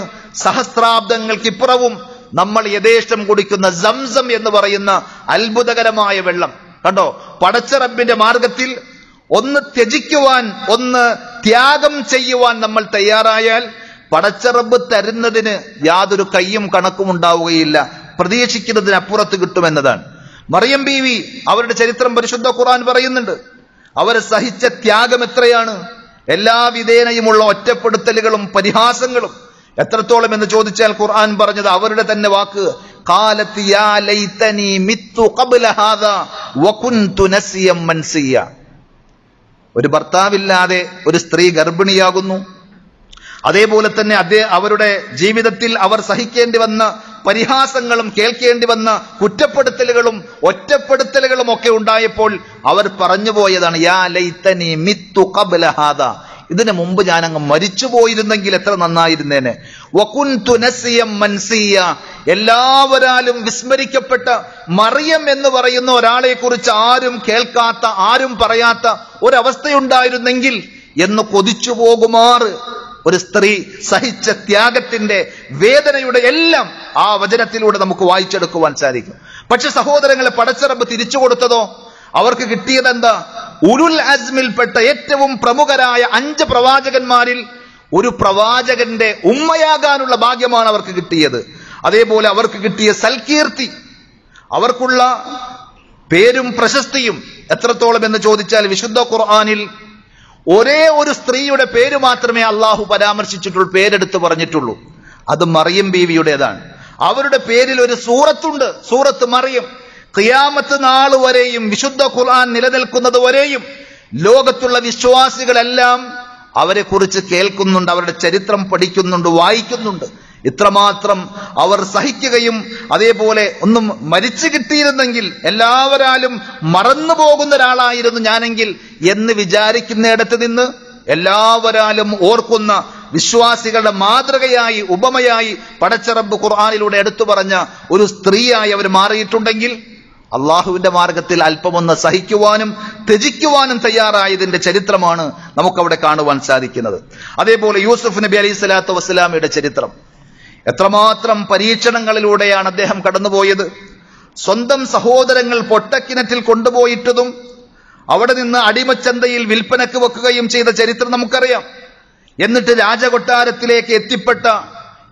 സഹസ്രാബ്ദങ്ങൾക്കിപ്പുറവും നമ്മൾ യഥേഷ്ടം കുടിക്കുന്ന സംസം എന്ന് പറയുന്ന അത്ഭുതകരമായ വെള്ളം. കണ്ടോ, പടച്ച റബ്ബിന്റെ മാർഗത്തിൽ ഒന്ന് ത്യജിക്കുവാൻ, ഒന്ന് ത്യാഗം ചെയ്യുവാൻ നമ്മൾ തയ്യാറായാൽ പടച്ച റബ്ബ് തരുന്നതിന് യാതൊരു കയ്യും കണക്കും ഉണ്ടാവുകയില്ല, പ്രതീക്ഷിക്കുന്നതിനപ്പുറത്ത് കിട്ടുമെന്നതാണ്. മറിയം ബീവി, അവരുടെ ചരിത്രം പരിശുദ്ധ ഖുർആൻ പറയുന്നുണ്ട്. അവർ സഹിച്ച ത്യാഗം എത്രയാണ്! എല്ലാ വിധേനയുമുള്ള ഒറ്റപ്പെടുത്തലുകളും പരിഹാസങ്ങളും എത്രത്തോളം എന്ന് ചോദിച്ചാൽ ഖുർആൻ പറഞ്ഞത് അവരുടെ തന്നെ വാക്ക്, ഖാലത്ത് യാ ലൈതനി മിത്തു ഖബ്ല ഹാദാ വകുൻതു നസിയം മൻസിയ. ഒരു ഭർത്താവില്ലാതെ ഒരു സ്ത്രീ ഗർഭിണിയാകുന്നു. അതേപോലെ തന്നെ അതേ അവരുടെ ജീവിതത്തിൽ അവർ സഹിക്കേണ്ടി വന്ന പരിഹാസങ്ങളും കേൾക്കേണ്ടി വന്ന കുറ്റപ്പെടുത്തലുകളും ഒറ്റപ്പെടുത്തലുകളും ഒക്കെ ഉണ്ടായപ്പോൾ അവർ പറഞ്ഞു പോയതാണ്, യാ ലൈതനി മിത്തു ഖബ്ല ഹാദാ, ഇതിനു മുമ്പ് ഞാൻ അങ്ങ് മരിച്ചു പോയിരുന്നെങ്കിൽ എത്ര നന്നായിരുന്നേനെ. വകുൻതു നസിയം മൻസിയ, എല്ലാവരാലും വിസ്മരിക്കപ്പെട്ട മറിയം എന്ന് പറയുന്ന ഒരാളെ കുറിച്ച് ആരും കേൾക്കാത്ത, ആരും പറയാത്ത ഒരവസ്ഥയുണ്ടായിരുന്നെങ്കിൽ എന്ന് കൊതിച്ചു പോകുമാറ് ഒരു സ്ത്രീ സഹിച്ച ത്യാഗത്തിന്റെ വേദനയുടെ എല്ലാം ആ വചനത്തിലൂടെ നമുക്ക് വായിച്ചെടുക്കുവാൻ സാധിക്കും. പക്ഷെ സഹോദരങ്ങളെ, പടച്ചറബ് തിരിച്ചു കൊടുത്തതോ അവർക്ക് കിട്ടിയത് എന്താ? ഉലുൽ അസ്മിൽപ്പെട്ട ഏറ്റവും പ്രമുഖരായ അഞ്ച് പ്രവാചകന്മാരിൽ ഒരു പ്രവാചകന്റെ ഉമ്മയാകാനുള്ള ഭാഗ്യമാണ് അവർക്ക് കിട്ടിയത്. അതേപോലെ അവർക്ക് കിട്ടിയ സൽകീർത്തി, അവർക്കുള്ള പേരും പ്രശസ്തിയും എത്രത്തോളം എന്ന് ചോദിച്ചാൽ വിശുദ്ധ ഖുർആനിൽ ഒരേ ഒരു സ്ത്രീയുടെ പേര് മാത്രമേ അള്ളാഹു പരാമർശിച്ചിട്ടുള്ളൂ, പേരെടുത്ത് പറഞ്ഞിട്ടുള്ളൂ. അത് മറിയം ബീവിയുടേതാണ്. അവരുടെ പേരിൽ ഒരു സൂറത്തുണ്ട്, സൂറത്ത് മറിയം. ഖിയാമത്ത് നാൾ വരെയും വിശുദ്ധ ഖുർആൻ നിലനിൽക്കുന്നത് വരെയും ലോകത്തുള്ള വിശ്വാസികളെല്ലാം അവരെ കുറിച്ച് കേൾക്കുന്നുണ്ട്, അവരുടെ ചരിത്രം പഠിക്കുന്നുണ്ട്, വായിക്കുന്നുണ്ട്. ഇത്രമാത്രം അവർ സഹിക്കുകയും അതേപോലെ ഒന്നും മരിച്ചു കിട്ടിയിരുന്നെങ്കിൽ എല്ലാവരാലും മറന്നു പോകുന്ന ഒരാളായിരുന്നു ഞാനെങ്കിൽ എന്ന് വിചാരിക്കുന്നിടത്ത് നിന്ന് എല്ലാവരാലും ഓർക്കുന്ന വിശ്വാസികളുടെ മാതൃകയായി, ഉപമയായി പടച്ച റബ്ബ് ഖുർആനിലൂടെ എടുത്തു പറഞ്ഞ ഒരു സ്ത്രീയായി അവർ മാറിയിട്ടുണ്ടെങ്കിൽ അള്ളാഹുവിന്റെ മാർഗത്തിൽ അല്പമൊന്ന് സഹിക്കുവാനും ത്യജിക്കുവാനും തയ്യാറായതിന്റെ ചരിത്രമാണ് നമുക്കവിടെ കാണുവാൻ സാധിക്കുന്നത്. അതേപോലെ യൂസുഫ് നബി അലൈഹി സ്വലാത്തു വസ്സലാമയുടെ ചരിത്രം, എത്രമാത്രം പരീക്ഷണങ്ങളിലൂടെയാണ് അദ്ദേഹം കടന്നുപോയത്. സ്വന്തം സഹോദരങ്ങൾ പൊട്ടക്കിണറ്റിൽ കൊണ്ടുപോയിട്ടതും അവിടെ നിന്ന് അടിമച്ചന്തയിൽ വിൽപ്പനക്ക് വെക്കുകയും ചെയ്ത ചരിത്രം നമുക്കറിയാം. എന്നിട്ട് രാജകൊട്ടാരത്തിലേക്ക് എത്തിപ്പെട്ട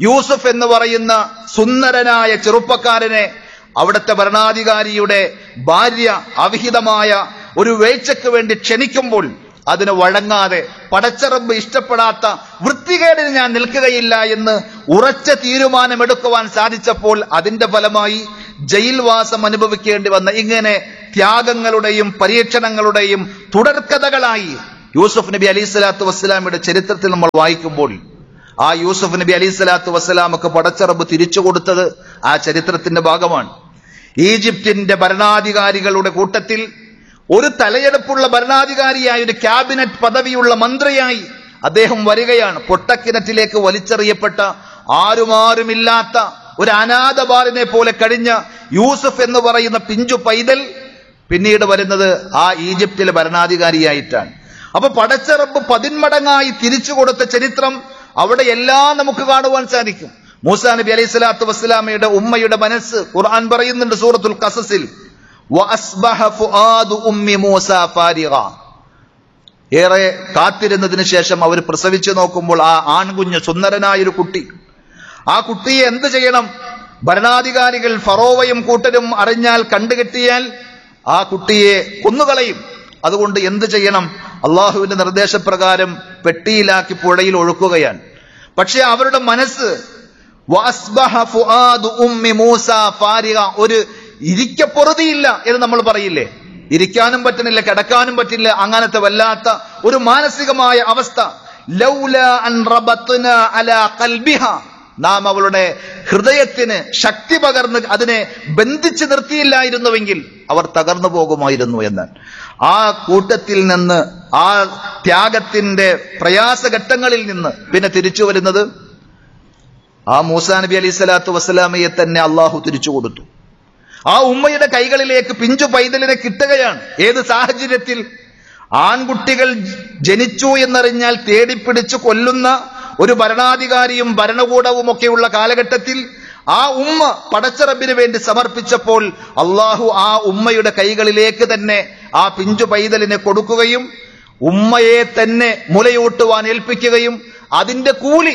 യൂസുഫ് എന്ന് പറയുന്ന സുന്ദരനായ ചെറുപ്പക്കാരനെ അവിടുത്തെ ഭരണാധികാരിയുടെ ഭാര്യ അവിഹിതമായ ഒരു വേഴ്ചയ്ക്ക് വേണ്ടി ക്ഷണിക്കുമ്പോൾ അതിന് വഴങ്ങാതെ പടച്ചറബ് ഇഷ്ടപ്പെടാത്ത വൃത്തികേടിന് ഞാൻ നിൽക്കുകയില്ല എന്ന് ഉറച്ച തീരുമാനമെടുക്കുവാൻ സാധിച്ചപ്പോൾ അതിന്റെ ഫലമായി ജയിൽവാസം അനുഭവിക്കേണ്ടി വന്ന ഇങ്ങനെ ത്യാഗങ്ങളുടെയും പരീക്ഷണങ്ങളുടെയും തുടർക്കഥകളായി യൂസുഫ് നബി അലൈഹി സ്വലാത്തു വസ്സലാമയുടെ ചരിത്രത്തിൽ നമ്മൾ വായിക്കുമ്പോൾ ആ യൂസുഫ് നബി അലൈഹി സ്വലാത്തു വസ്സലാമക്ക് പടച്ചറബ് തിരിച്ചു കൊടുത്തത് ആ ചരിത്രത്തിന്റെ ഭാഗമാണ്. ഈജിപ്തിന്റെ ഭരണാധികാരികളുടെ കൂട്ടത്തിൽ ഒരു തലയെടുപ്പുള്ള ഭരണാധികാരിയായ ഒരു ക്യാബിനറ്റ് പദവിയുള്ള മന്ത്രിയായി അദ്ദേഹം വരികയാണ്. പൊട്ടക്കിണറ്റിലേക്ക് വലിച്ചെറിയപ്പെട്ട ആരുമാരുമില്ലാത്ത ഒരു അനാഥ ബാലനെ പോലെ കഴിഞ്ഞ യൂസുഫ് എന്ന് പറയുന്ന പിഞ്ചു പൈതൽ പിന്നീട് വരുന്നത് ആ ഈജിപ്തിലെ ഭരണാധികാരിയായിട്ടാണ്. അപ്പൊ പടച്ചറബ് പതിന്മടങ്ങായി തിരിച്ചു കൊടുത്ത ചരിത്രം അവിടെ എല്ലാം നമുക്ക് കാണുവാൻ സാധിക്കും. മൂസാ നബി അലൈഹി സ്വലാത്തു വസ്സലാമയുടെ ഉമ്മയുടെ മനസ്സ് ഖുർആൻ പറയുന്നുണ്ട് സൂറത്തുൽ ഖസസിൽ, വഅസ്ബഹ ഫുആദു ഉമ്മി മൂസ ഫാരിഗ. ഏറെ കാത്തിരുന്നതിന് ശേഷം അവർ പ്രസവിച്ചു നോക്കുമ്പോൾ ആ ആൺകുഞ്ഞ് സുന്ദരനായൊരു കുട്ടി. ആ കുട്ടിയെ എന്ത് ചെയ്യണം? ഭരണാധികാരികൾ ഫറോവയും കൂട്ടരും അറിഞ്ഞാൽ കണ്ടുകെട്ടിയാൽ ആ കുട്ടിയെ കൊന്നുകളയും. അതുകൊണ്ട് എന്ത് ചെയ്യണം? അള്ളാഹുവിന്റെ നിർദ്ദേശപ്രകാരം പെട്ടിയിലാക്കി പുഴയിൽ ഒഴുക്കുകയാണ്. പക്ഷെ അവരുടെ മനസ്സ് വഅസ്ബഹ ഫുആദു ഉമ്മി മൂസ ഫാരിഗ, ഒരു ഇരിക്കപ്പൊറുതിയില്ല എന്ന് നമ്മൾ പറയില്ലേ, ഇരിക്കാനും പറ്റുന്നില്ല, കിടക്കാനും പറ്റില്ല, അങ്ങനത്തെ വല്ലാത്ത ഒരു മാനസികമായ അവസ്ഥ. ലൗലാ അൻ റബത്നാ അലാ ഖൽബിഹ, നാം അവളുടെ ഹൃദയത്തിന് ശക്തി പകർന്ന് അതിനെ ബന്ധിച്ചു നിർത്തിയില്ലായിരുന്നുവെങ്കിൽ അവർ തകർന്നു പോകുമായിരുന്നു എന്ന്. ആ കൂട്ടത്തിൽ നിന്ന്, ആ ത്യാഗത്തിന്റെ പ്രയാസഘട്ടങ്ങളിൽ നിന്ന് പിന്നെ തിരിച്ചു വരുന്നത് ആ മൂസാ നബി അലൈഹി സ്വലാത്തു വസ്സലാമയെ തന്നെ അള്ളാഹു തിരിച്ചു കൊടുത്തു. ആ ഉമ്മയുടെ കൈകളിലേക്ക് പിഞ്ചു പൈതലിനെ കിട്ടുകയാണ്. ഏത് സാഹചര്യത്തിൽ? ആൺകുട്ടികൾ ജനിച്ചു എന്നറിഞ്ഞാൽ തേടിപ്പിടിച്ചു കൊല്ലുന്ന ഒരു ഭരണാധികാരിയും ഭരണകൂടവും ഒക്കെയുള്ള കാലഘട്ടത്തിൽ ആ ഉമ്മ പടച്ചറബിന് വേണ്ടി സമർപ്പിച്ചപ്പോൾ അള്ളാഹു ആ ഉമ്മയുടെ കൈകളിലേക്ക് തന്നെ ആ പിഞ്ചു പൈതലിനെ കൊടുക്കുകയും ഉമ്മയെ തന്നെ മുലയൂട്ടുവാൻ ഏൽപ്പിക്കുകയും അതിന്റെ കൂലി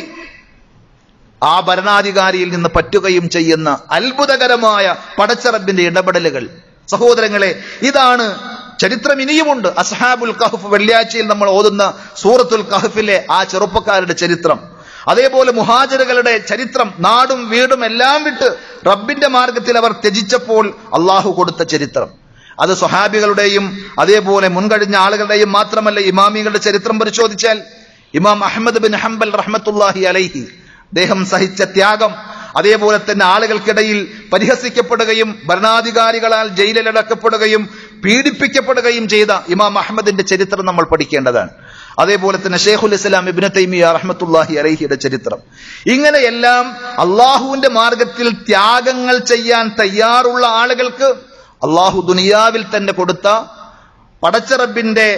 ആ ഭരണാധികാരിയിൽ നിന്ന് പറ്റുകയും ചെയ്യുന്ന അത്ഭുതകരമായ പടച്ചറബിന്റെ ഇടപെടലുകൾ. സഹോദരങ്ങളെ, ഇതാണ് ചരിത്രം. ഇനിയുമുണ്ട്. അസ്ഹാബുൽ കഹ്ഫ്, വെള്ളിയാഴ്ചയിൽ നമ്മൾ ഓതുന്ന സൂറത്തുൽ കഹ്ഫിലെ ആ ചെറുപ്പക്കാരുടെ ചരിത്രം. അതേപോലെ മുഹാജിറുകളുടെ ചരിത്രം. നാടും വീടും എല്ലാം വിട്ട് റബ്ബിന്റെ മാർഗത്തിൽ അവർ ത്യജിച്ചപ്പോൾ അള്ളാഹു കൊടുത്ത ചരിത്രം. അത് സ്വഹാബികളുടെയും അതേപോലെ മുൻകഴിഞ്ഞ ആളുകളുടെയും മാത്രമല്ല, ഇമാമികളുടെ ചരിത്രം പരിശോധിച്ചാൽ ഇമാം അഹ്മദ് ബിൻ ഹംബൽ റഹ്മത്തുള്ളാഹി അലൈഹി അദ്ദേഹം സഹിച്ച ത്യാഗം, അതേപോലെ തന്നെ ആളുകൾക്കിടയിൽ പരിഹസിക്കപ്പെടുകയും ഭരണാധികാരികളാൽ ജയിലിലടക്കപ്പെടുകയും പീഡിപ്പിക്കപ്പെടുകയും ചെയ്ത ഇമാം അഹ്മദിന്റെ ചരിത്രം നമ്മൾ പഠിക്കേണ്ടതാണ്. അതേപോലെ തന്നെ ഷെയ്ഖുൽ ഇസ്ലാം ഇബ്നു തൈമിയ റഹ്മത്തുള്ളാഹി അലൈഹിയുടെ ചരിത്രം. ഇങ്ങനെയെല്ലാം അള്ളാഹുവിന്റെ മാർഗത്തിൽ ത്യാഗങ്ങൾ ചെയ്യാൻ തയ്യാറുള്ള ആളുകൾക്ക് അള്ളാഹു ദുനിയാവിൽ തന്നെ കൊടുത്ത പടച്ചറബിന്റെ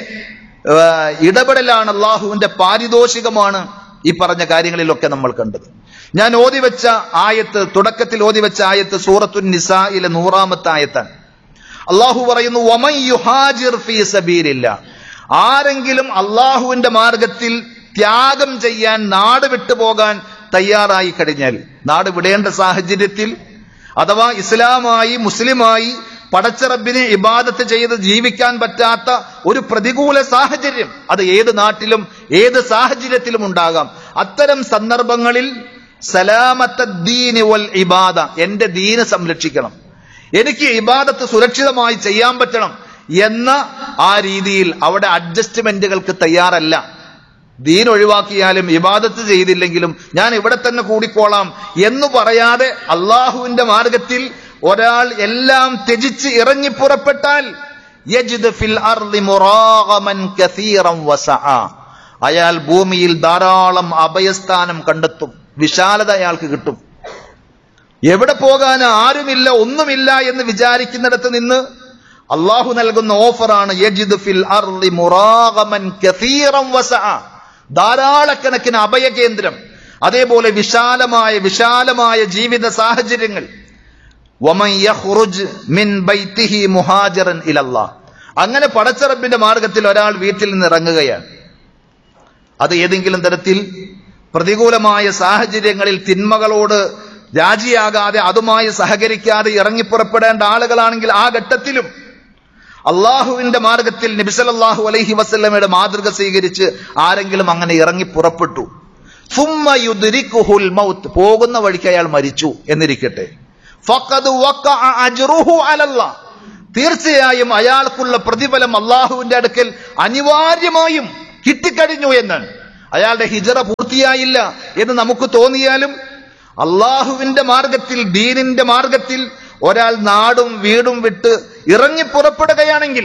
ഇടപെടലാണ്, അള്ളാഹുവിന്റെ പാരിതോഷികമാണ് ഈ പറഞ്ഞ കാര്യങ്ങളിലൊക്കെ നമ്മൾ കണ്ടത്. ഞാൻ ഓതിവെച്ച ആയത്ത്, തുടക്കത്തിൽ ഓതിവെച്ച ആയത്ത് സൂറത്തുൻ നിസായിലെ നൂറാമത്തെ ആയത്താണ്. അള്ളാഹു പറയുന്നു, വമൻ യുഹാജിർ ഫീ സബീലില്ലാഹ്, ആരെങ്കിലും അള്ളാഹുവിന്റെ മാർഗത്തിൽ ത്യാഗം ചെയ്യാൻ, നാട് വിട്ടുപോകാൻ തയ്യാറായി കഴിഞ്ഞാൽ, നാട് വിടേണ്ട സാഹചര്യത്തിൽ അഥവാ ഇസ്ലാമായി മുസ്ലിമായി പടച്ചറബിനെ ഇബാദത്ത് ചെയ്ത് ജീവിക്കാൻ പറ്റാത്ത ഒരു പ്രതികൂല സാഹചര്യം, അത് ഏത് നാട്ടിലും ഏത് സാഹചര്യത്തിലും ഉണ്ടാകാം. അത്തരം സന്ദർഭങ്ങളിൽ സലാമത്തദ്ദീനി വൽ ഇബാദ, എന്റെ ദീന് സംരക്ഷിക്കണം, എനിക്ക് ഇബാദത്ത് സുരക്ഷിതമായി ചെയ്യാൻ പറ്റണം എന്ന ആ രീതിയിൽ അവിടെ അഡ്ജസ്റ്റ്മെന്റുകൾക്ക് തയ്യാറല്ല. ദീൻ ഒഴിവാക്കിയാലും ഇബാദത്ത് ചെയ്തില്ലെങ്കിലും ഞാൻ ഇവിടെ തന്നെ കൂടിക്കോളാം എന്ന് പറയാതെ അള്ളാഹുവിന്റെ മാർഗത്തിൽ ഒരാൾ എല്ലാം ത്യജിച്ച് ഇറങ്ങി പുറപ്പെട്ടാൽ യജിദ് ഫിൽ അർളി മുറാഗമൻ കസീറൻ വസഅ, അയാൾ ഭൂമിയിൽ ധാരാളം അഭയസ്ഥാനം കണ്ടെത്തും, വിശാലത അയാൾക്ക് കിട്ടും. എവിടെ പോകാൻ ആരുമില്ല, ഒന്നുമില്ല എന്ന് വിചാരിക്കുന്നിടത്ത് നിന്ന് അള്ളാഹു നൽകുന്ന ഓഫറാണ് യജിദ് ഫിൽ അർളി മുറാഗമൻ കസീറൻ വസഅ, ധാരാളക്കണക്കിന് അഭയകേന്ദ്രം, അതേപോലെ വിശാലമായ വിശാലമായ ജീവിത സാഹചര്യങ്ങൾ. വമൻ യഖ്റുജ് മിൻ ബൈതിഹി മുഹാജിറൻ ഇലല്ലാഹ്, അങ്ങനെ പടച്ചറബിന്റെ മാർഗത്തിൽ ഒരാൾ വീട്ടിൽ നിന്ന് ഇറങ്ങുകയാണ്. അത് ഏതെങ്കിലും തരത്തിൽ പ്രതികൂലമായ സാഹചര്യങ്ങളിൽ തിന്മകളോട് രാജിയാകാതെ അതുമായി സഹകരിക്കാതെ ഇറങ്ങിപ്പുറപ്പെടേണ്ട ആളുകളാണെങ്കിൽ ആ ഘട്ടത്തിലും അള്ളാഹുവിന്റെ മാർഗത്തിൽ നബി സല്ലല്ലാഹു അലൈഹി വസല്ലമയുടെ മാതൃക സ്വീകരിച്ച് ആരെങ്കിലും അങ്ങനെ ഇറങ്ങി പുറപ്പെട്ടു, സുമ്മ യുദ്രിക്കുഹുൽ മൗത്ത്, പോകുന്ന വഴിക്ക് അയാൾ മരിച്ചു എന്നിരിക്കട്ടെ, ഫഖദ് വഖഅ അജ്റുഹു അലല്ലാഹ്, തീർച്ചയായും അയാൾക്കുള്ള പ്രതിഫലം അള്ളാഹുവിന്റെ അടുക്കൽ അനിവാര്യമായും കിട്ടിക്കഴിഞ്ഞു എന്നാണ്. അയാളുടെ ഹിജറ പൂർത്തിയായില്ല എന്ന് നമുക്ക് തോന്നിയാലും അള്ളാഹുവിന്റെ മാർഗത്തിൽ, ദീനിന്റെ മാർഗത്തിൽ ഒരാൾ നാടും വീടും വിട്ട് ഇറങ്ങി പുറപ്പെടുകയാണെങ്കിൽ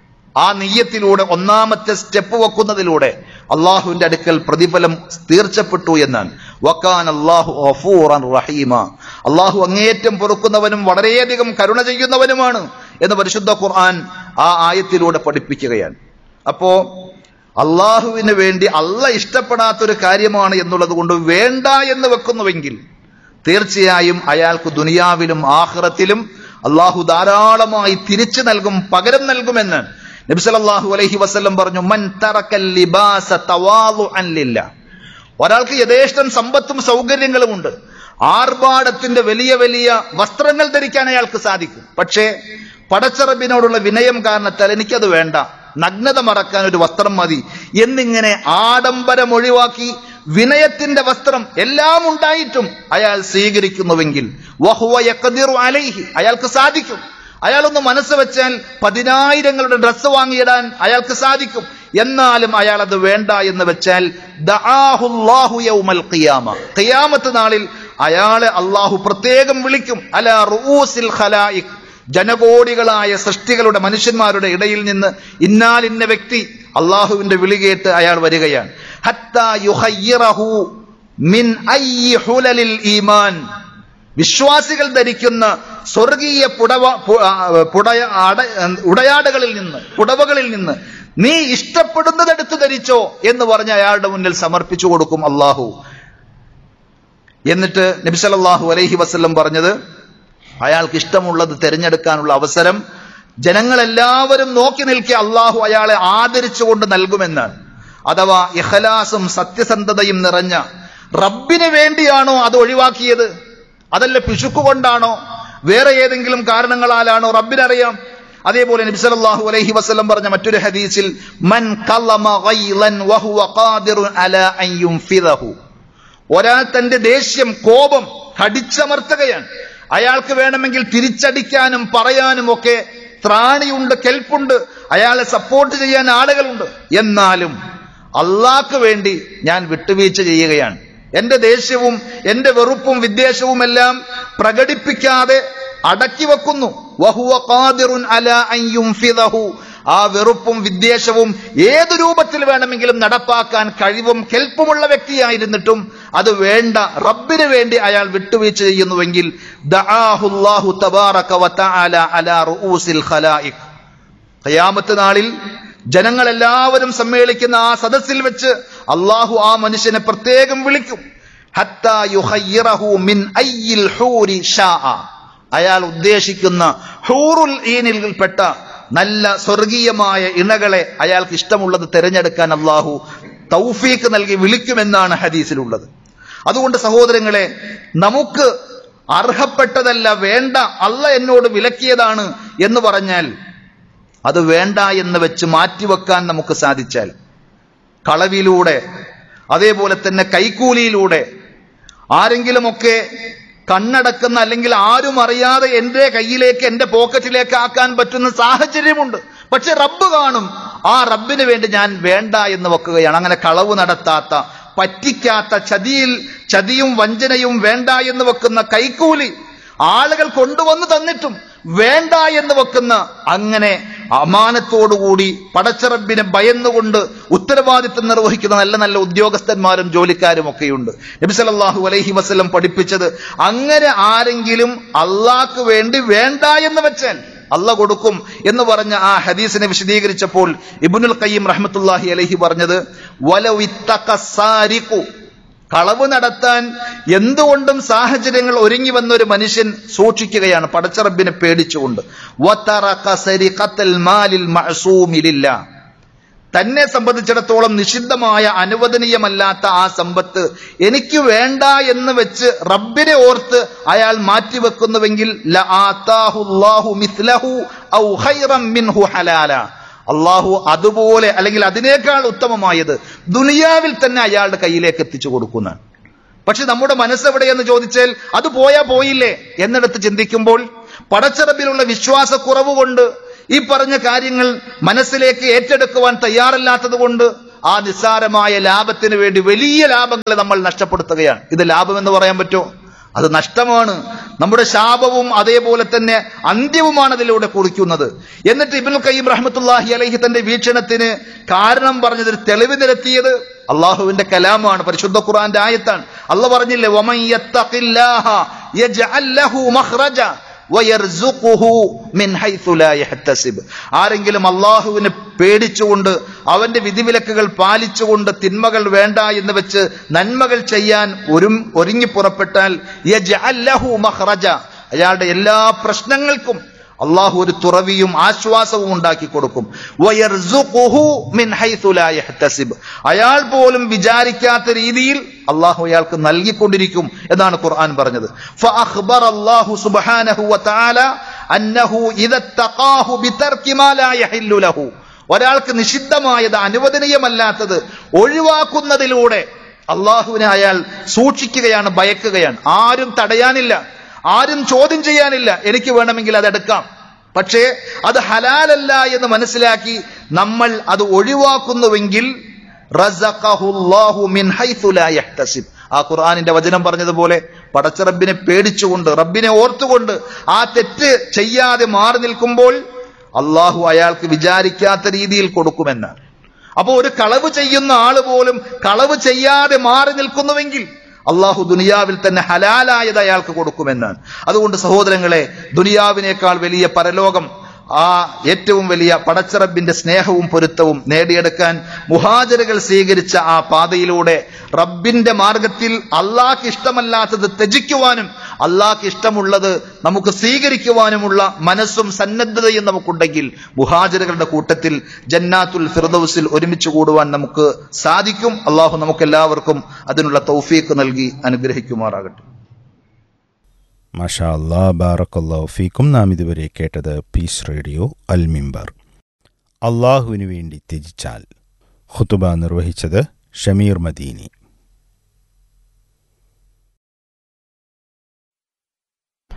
ആ നിയ്യത്തിലൂടെ, ഒന്നാമത്തെ സ്റ്റെപ്പ് വെക്കുന്നതിലൂടെ അള്ളാഹുവിന്റെ അടുക്കൽ പ്രതിഫലം തീർച്ചപ്പെട്ടു എന്നാണ്. വകാന അല്ലാഹു ഗഫൂറൻ റഹീമ, അള്ളാഹു അങ്ങേയറ്റം പൊറുക്കുന്നവനും വളരെയധികം കരുണ ചെയ്യുന്നവനുമാണ് എന്ന് പരിശുദ്ധ ഖുർആൻ ആ ആയത്തിലൂടെ പഠിപ്പിക്കുകയാണ്. അപ്പോ അള്ളാഹുവിന് വേണ്ടി അല്ല ഇഷ്ടപ്പെടാത്തൊരു കാര്യമാണ് എന്നുള്ളത് കൊണ്ട് വേണ്ട എന്ന് വെക്കുന്നുവെങ്കിൽ തീർച്ചയായും അയാൾക്ക് ദുനിയാവിലും ആഖിറത്തിലും അള്ളാഹു ധാരാളമായി തിരിച്ചു നൽകും, പകരം നൽകുമെന്ന് നബി സല്ലല്ലാഹു അലൈഹി വസല്ലം പറഞ്ഞു. മൻ തറക്കൽ ലിബാസ തവാളുഅൻ ലില്ലാഹ്, ഒരാൾക്ക് യഥേഷ്ടം സമ്പത്തും സൗകര്യങ്ങളും ഉണ്ട്, ആർഭാടത്തിന്റെ വലിയ വലിയ വസ്ത്രങ്ങൾ ധരിക്കാൻ അയാൾക്ക് സാധിക്കും, പക്ഷേ പടച്ചറബിനോടുള്ള വിനയം കാരണത്താൽ എനിക്കത് വേണ്ട, നഗ്നത മറക്കാൻ ഒരു വസ്ത്രം മതി എന്നിങ്ങനെ ആഡംബരം ഒഴിവാക്കി വിനയത്തിന്റെ വസ്ത്രം എല്ലാം ഉണ്ടായിട്ടും അയാൾ സ്വീകരിക്കുന്നുവെങ്കിൽ വഹുവ യഖ്ദിറു അലൈഹി, അയാൾക്ക് സാധിക്കും, അയാളൊന്ന് മനസ്സ് വെച്ചാൽ പതിനായിരങ്ങളുടെ ഡ്രസ്സ് വാങ്ങിയിടാൻ അയാൾക്ക് സാധിക്കും, എന്നാലും അയാൾ അത് വേണ്ട എന്ന് വെച്ചാൽ ദഅാഹുല്ലാഹു യൗമൽ ഖിയാമ, ഖിയാമത്ത് നാളിൽ അയാളെ അള്ളാഹു പ്രത്യേകം വിളിക്കും. അലാ റൂസിൽ ഖലായിഖ്, ജനകോടികളായ സൃഷ്ടികളുടെ മനുഷ്യന്മാരുടെ ഇടയിൽ നിന്ന് ഇന്നാൽ ഇന്ന വ്യക്തി അള്ളാഹുവിന്റെ വിളി കേട്ട് അയാൾ വരികയാണ്. ഹത്താ യുഖയ്യിറഹു മിൻ അയ്യി ഹുലലിൽ ഈമാൻ, വിശ്വാസികൾ ധരിക്കുന്ന സ്വർഗീയ പുടവ പുടയ ഉടയാടകളിൽ നിന്ന്, പുടവകളിൽ നിന്ന് നീ ഇഷ്ടപ്പെടുന്നതെടുത്ത് ധരിച്ചോ എന്ന് പറഞ്ഞ് അയാളുടെ മുന്നിൽ സമർപ്പിച്ചു കൊടുക്കും അള്ളാഹു. എന്നിട്ട് നബി സല്ലല്ലാഹു അലൈഹി വസല്ലം പറഞ്ഞത്, അയാൾക്ക് ഇഷ്ടമുള്ളത് തിരഞ്ഞെടുക്കാനുള്ള അവസരം ജനങ്ങളെല്ലാവരും നോക്കി നിൽക്കെ അള്ളാഹു അയാളെ ആദരിച്ചുകൊണ്ട് നൽകുമെന്നാണ്. അഥവാ ഇഖ്ലാസും സത്യസന്ധതയും നിറഞ്ഞ, റബ്ബിന് വേണ്ടിയാണോ അത് ഒഴിവാക്കിയത്, അതല്ല പിശുക്കുകൊണ്ടാണോ, വേറെ ഏതെങ്കിലും കാരണങ്ങളാലാണോ, റബ്ബിനറിയാം. അതേപോലെ നബി സല്ലല്ലാഹു അലൈഹി വസല്ലം പറഞ്ഞ മറ്റൊരു ഹദീസിൽ, മൻ ഖലമ ഗൈലൻ വഹുവ ഖാദിറുൻ അലാ അൻ യുൻഫിദഹു, ഒരാൾ തന്റെ ദേഷ്യം, കോപം കടിച്ചമർത്തുകയാണ്, അയാൾക്ക് വേണമെങ്കിൽ തിരിച്ചടിക്കാനും പറയാനും ഒക്കെ ത്രാണിയുണ്ട്, കെൽപ്പുണ്ട്, അയാളെ സപ്പോർട്ട് ചെയ്യാൻ ആളുകളുണ്ട്, എന്നാലും അള്ളാഹ്ക്ക് വേണ്ടി ഞാൻ വിട്ടുവീഴ്ച ചെയ്യുകയാണ്, എന്റെ ദേഷ്യവും എന്റെ വെറുപ്പും വിദ്വേഷവും എല്ലാം പ്രകടിപ്പിക്കാതെ അടക്കി വെക്കുന്നു. വഹുവ ഖാദിറുൻ അലാ അൻ യുൻഫിദഹു, ആ വെറുപ്പും വിദ്വേഷവും ഏതു രൂപത്തിൽ വേണമെങ്കിലും നടപ്പാക്കാൻ കഴിവും കെൽപ്പുമുള്ള വ്യക്തിയായിരുന്നിട്ടും അത് വേണ്ട, റബ്ബിന് വേണ്ടി അയാൾ വിട്ടുവീഴ്ച ചെയ്യുന്നുവെങ്കിൽ ദഅാഹുല്ലാഹു തബാറക വതആല അലാ റൂസിൽ ഖലായിഖ്, ഖിയാമത്ത് നാളിൽ ജനങ്ങളെല്ലാവരും സമ്മേളിക്കുന്ന ആ സദസ്സിൽ വെച്ച് അള്ളാഹു ആ മനുഷ്യനെ പ്രത്യേകം വിളിക്കും. ഹത്താ യുഖയ്യിറഹു മിൻ അയ്യിൽ ഹൂരി ഷാഅ, അയാൾ ഉദ്ദേശിക്കുന്ന ഹൂറുൽ ഈനിൽപ്പെട്ട നല്ല സ്വർഗീയമായ ഇണകളെ അയാൾക്ക് ഇഷ്ടമുള്ളത് തിരഞ്ഞെടുക്കാൻ അള്ളാഹു തൗഫീഖ് നൽകി വിളിക്കുമെന്നാണ് ഹദീസിലുള്ളത്. അതുകൊണ്ട് സഹോദരങ്ങളെ, നമുക്ക് അർഹപ്പെട്ടതല്ല, വേണ്ട, അല്ല എന്നോട് വിലക്കിയതാണ് എന്ന് പറഞ്ഞാൽ അത് വേണ്ട എന്ന് വെച്ച് മാറ്റിവെക്കാൻ നമുക്ക് സാധിച്ചാൽ, കളവിലൂടെ അതേപോലെ തന്നെ കൈക്കൂലിയിലൂടെ ആരെങ്കിലുമൊക്കെ കണ്ണടക്കുന്ന, അല്ലെങ്കിൽ ആരും അറിയാതെ എന്റെ കയ്യിലേക്ക്, എന്റെ പോക്കറ്റിലേക്ക് ആക്കാൻ പറ്റുന്ന സാഹചര്യമുണ്ട്, പക്ഷെ റബ്ബ് കാണും, ആ റബ്ബിന് വേണ്ടി ഞാൻ വേണ്ട എന്ന് വെക്കുകയാണ്. അങ്ങനെ കളവ് നടത്താത്ത, പറ്റിക്കാത്ത, ചതിയിൽ ചതിയും വഞ്ചനയും വേണ്ട എന്ന് വെക്കുന്ന, കൈക്കൂലി ആളുകൾ കൊണ്ടുവന്ന് തന്നിട്ടും വേണ്ട എന്ന് വെക്കുന്ന, അങ്ങനെ അമാനത്തോടുകൂടി പടച്ചറബിനെ ഭയന്നുകൊണ്ട് ഉത്തരവാദിത്വം നിർവഹിക്കുന്ന നല്ല നല്ല ഉദ്യോഗസ്ഥന്മാരും ജോലിക്കാരും ഒക്കെയുണ്ട്. നബി സല്ലല്ലാഹു അലൈഹി വസല്ലം പഠിപ്പിച്ചത്, അങ്ങനെ ആരെങ്കിലും അള്ളാഹ്ക്ക് വേണ്ടി വേണ്ട എന്ന് വെച്ചാൽ അള്ള കൊടുക്കും എന്ന് പറഞ്ഞ ആ ഹദീസിനെ വിശദീകരിച്ചപ്പോൾ ഇബ്നുൽ ഖയ്യിം റഹ്മത്തുള്ളാഹി അലൈഹി പറഞ്ഞത്, വലൗ ഇത്തഖസാരിഖു, കളവ് നടത്താൻ എന്തുകൊണ്ടും സാഹചര്യങ്ങൾ ഒരുങ്ങി വന്ന ഒരു മനുഷ്യൻ സൂക്ഷിക്കുകയാണ് പടച്ചറബിനെ പേടിച്ചുകൊണ്ട്, തന്നെ സംബന്ധിച്ചിടത്തോളം നിഷിദ്ധമായ അനുവദനീയമല്ലാത്ത ആ സമ്പത്ത് എനിക്ക് വേണ്ട എന്ന് വെച്ച് റബ്ബിനെ ഓർത്ത് അയാൾ മാറ്റിവെക്കുന്നുവെങ്കിൽ ലആതാഹുല്ലാഹു മിസ്ലഹു ഔ ഖൈറൻ മിൻഹു ഹലാല, അള്ളാഹു അതുപോലെ അല്ലെങ്കിൽ അതിനേക്കാൾ ഉത്തമമായത് ദുനിയാവിൽ തന്നെ അയാളുടെ കയ്യിലേക്ക് എത്തിച്ചു കൊടുക്കുന്നതാണ്. പക്ഷെ നമ്മുടെ മനസ്സെവിടെയെന്ന് ചോദിച്ചാൽ അത് പോയാ പോയില്ലേ എന്നിടത്ത് ചിന്തിക്കുമ്പോൾ പടച്ചറബിലുള്ള വിശ്വാസക്കുറവ് കൊണ്ട് ഈ പറഞ്ഞ കാര്യങ്ങൾ മനസ്സിലേക്ക് ഏറ്റെടുക്കുവാൻ തയ്യാറല്ലാത്തത് കൊണ്ട് ആ നിസ്സാരമായ ലാഭത്തിന് വേണ്ടി വലിയ ലാഭങ്ങൾ നമ്മൾ നഷ്ടപ്പെടുത്തുകയാണ്. ഇത് ലാഭം എന്ന് പറയാൻ പറ്റുമോ? അത് നഷ്ടമാണ്. നമ്മുടെ ശാപവും അതേപോലെ തന്നെ അന്ത്യവുമാണ് അതിലൂടെ കുറിക്കുന്നത്. എന്നിട്ട് ഇബ്നുൽ ഖയ്യിം റഹ്മത്തുള്ളാഹി അലൈഹി തന്റെ വീക്ഷണത്തിന് കാരണം പറഞ്ഞതിൽ തെളിവ് നിരത്തിയത് അള്ളാഹുവിന്റെ കലാമാണ്, പരിശുദ്ധ ഖുർആന്റെ ആയത്താണ്. അള്ളാഹ് പറഞ്ഞില്ലേ, വമൻ യത്തഖില്ലാഹ യജ്അൽ ലഹു മഖ്റജ വയർസുഖുഹു മിൻ ഹൈസു ലാ യഹ്തസിബ്. ആരെങ്കിലും അള്ളാഹുവിനെ പേടിച്ചുകൊണ്ട് അവന്റെ വിധിവിലക്കുകൾ പാലിച്ചുകൊണ്ട് തിന്മകൾ വേണ്ട എന്ന് വെച്ച് നന്മകൾ ചെയ്യാൻ ഒരു ഒരുങ്ങി പുറപ്പെട്ടാൽ യജ്അൽ ലഹു മഖ്റജ, അയാളുടെ എല്ലാ പ്രശ്നങ്ങൾക്കും അള്ളാഹു ഒരു തുറവിയും ആശ്വാസവും ഉണ്ടാക്കി കൊടുക്കും. വയർസുഖുഹു മിൻ ഹൈസു ലാ യഹ്തസിബ്, അയാൾ പോലും വിചാരിക്കാത്ത രീതിയിൽ അള്ളാഹു അയാൾക്ക് നൽകിക്കൊണ്ടിരിക്കും എന്നാണ് ഖുർആൻ പറഞ്ഞത്. ഫഅഖ്ബറ അല്ലാഹു സുബ്ഹാനഹു വതആല അന്നഹു ഇദാ തഖാഹു ബിതർകി മാ ലാ യഹില്ലു ലഹു, ഒരാൾക്ക് നിഷിദ്ധമായത് അനുവദനീയമല്ലാത്തത് ഒഴിവാക്കുന്നതിലൂടെ അള്ളാഹുവിനെ അയാൾ സൂക്ഷിക്കുകയാണ്, ഭയക്കുകയാണ്. ആരും തടയാനില്ല, ആരും ചോദ്യം ചെയ്യാനില്ല. എനിക്ക് വേണമെങ്കിൽ അതെടുക്കാം. പക്ഷേ അത് ഹലാലല്ല എന്ന് മനസ്സിലാക്കി നമ്മൾ അത് ഒഴിവാക്കുന്നുവെങ്കിൽ റസഖഹുല്ലാഹു മിൻ ഹൈസു ലാ യഹ്തസിബ്, ആ ഖുർആനിന്റെ വചനം പറഞ്ഞതുപോലെ പടച്ച റബ്ബിനെ പേടിച്ചുകൊണ്ട് റബ്ബിനെ ഓർത്തുകൊണ്ട് ആ തെറ്റ് ചെയ്യാതെ മാറി നിൽക്കുമ്പോൾ അള്ളാഹു അയാൾക്ക് വിചാരിക്കാത്ത രീതിയിൽ കൊടുക്കുമെന്നാണ്. അപ്പൊ ഒരു കളവ് ചെയ്യുന്ന ആള് പോലും കളവ് ചെയ്യാതെ മാറി നിൽക്കുന്നുവെങ്കിൽ അള്ളാഹു ദുനിയാവിൽ തന്നെ ഹലാലായത് അയാൾക്ക് കൊടുക്കുമെന്നാണ്. അതുകൊണ്ട് സഹോദരങ്ങളെ, ദുനിയാവിനേക്കാൾ വലിയ പരലോകം, ആ ഏറ്റവും വലിയ പടച്ചറബിന്റെ സ്നേഹവും പൊരുത്തവും നേടിയെടുക്കാൻ മുഹാജിറുകൾ സ്വീകരിച്ച ആ പാതയിലൂടെ റബ്ബിന്റെ മാർഗത്തിൽ അള്ളാഹ്ക്ക് ഇഷ്ടമല്ലാത്തത് ത്യജിക്കുവാനും അള്ളാഹ്ക്ക് ഇഷ്ടമുള്ളത് നമുക്ക് സ്വീകരിക്കുവാനുമുള്ള മനസ്സും സന്നദ്ധതയും നമുക്കുണ്ടെങ്കിൽ മുഹാജിറുകളുടെ കൂട്ടത്തിൽ ജന്നാത്തുൽ ഫിർദൗസിൽ ഒരുമിച്ച് കൂടുവാൻ നമുക്ക് സാധിക്കും. അള്ളാഹു നമുക്കെല്ലാവർക്കും അതിനുള്ള തൗഫീഖ് നൽകി അനുഗ്രഹിക്കുമാറാകട്ടെ. മാഷാ അല്ലാ, ബാറക്കല്ലാഹു ഫീക്കും. നാം ഇതുവരെ കേട്ടത് പീസ് റേഡിയോ അൽ മിമ്പർ. അള്ളാഹുവിനു വേണ്ടി ത്യജിച്ചാൽ ഖുതുബ നിർവഹിച്ചത് ഷമീർ മദീനി.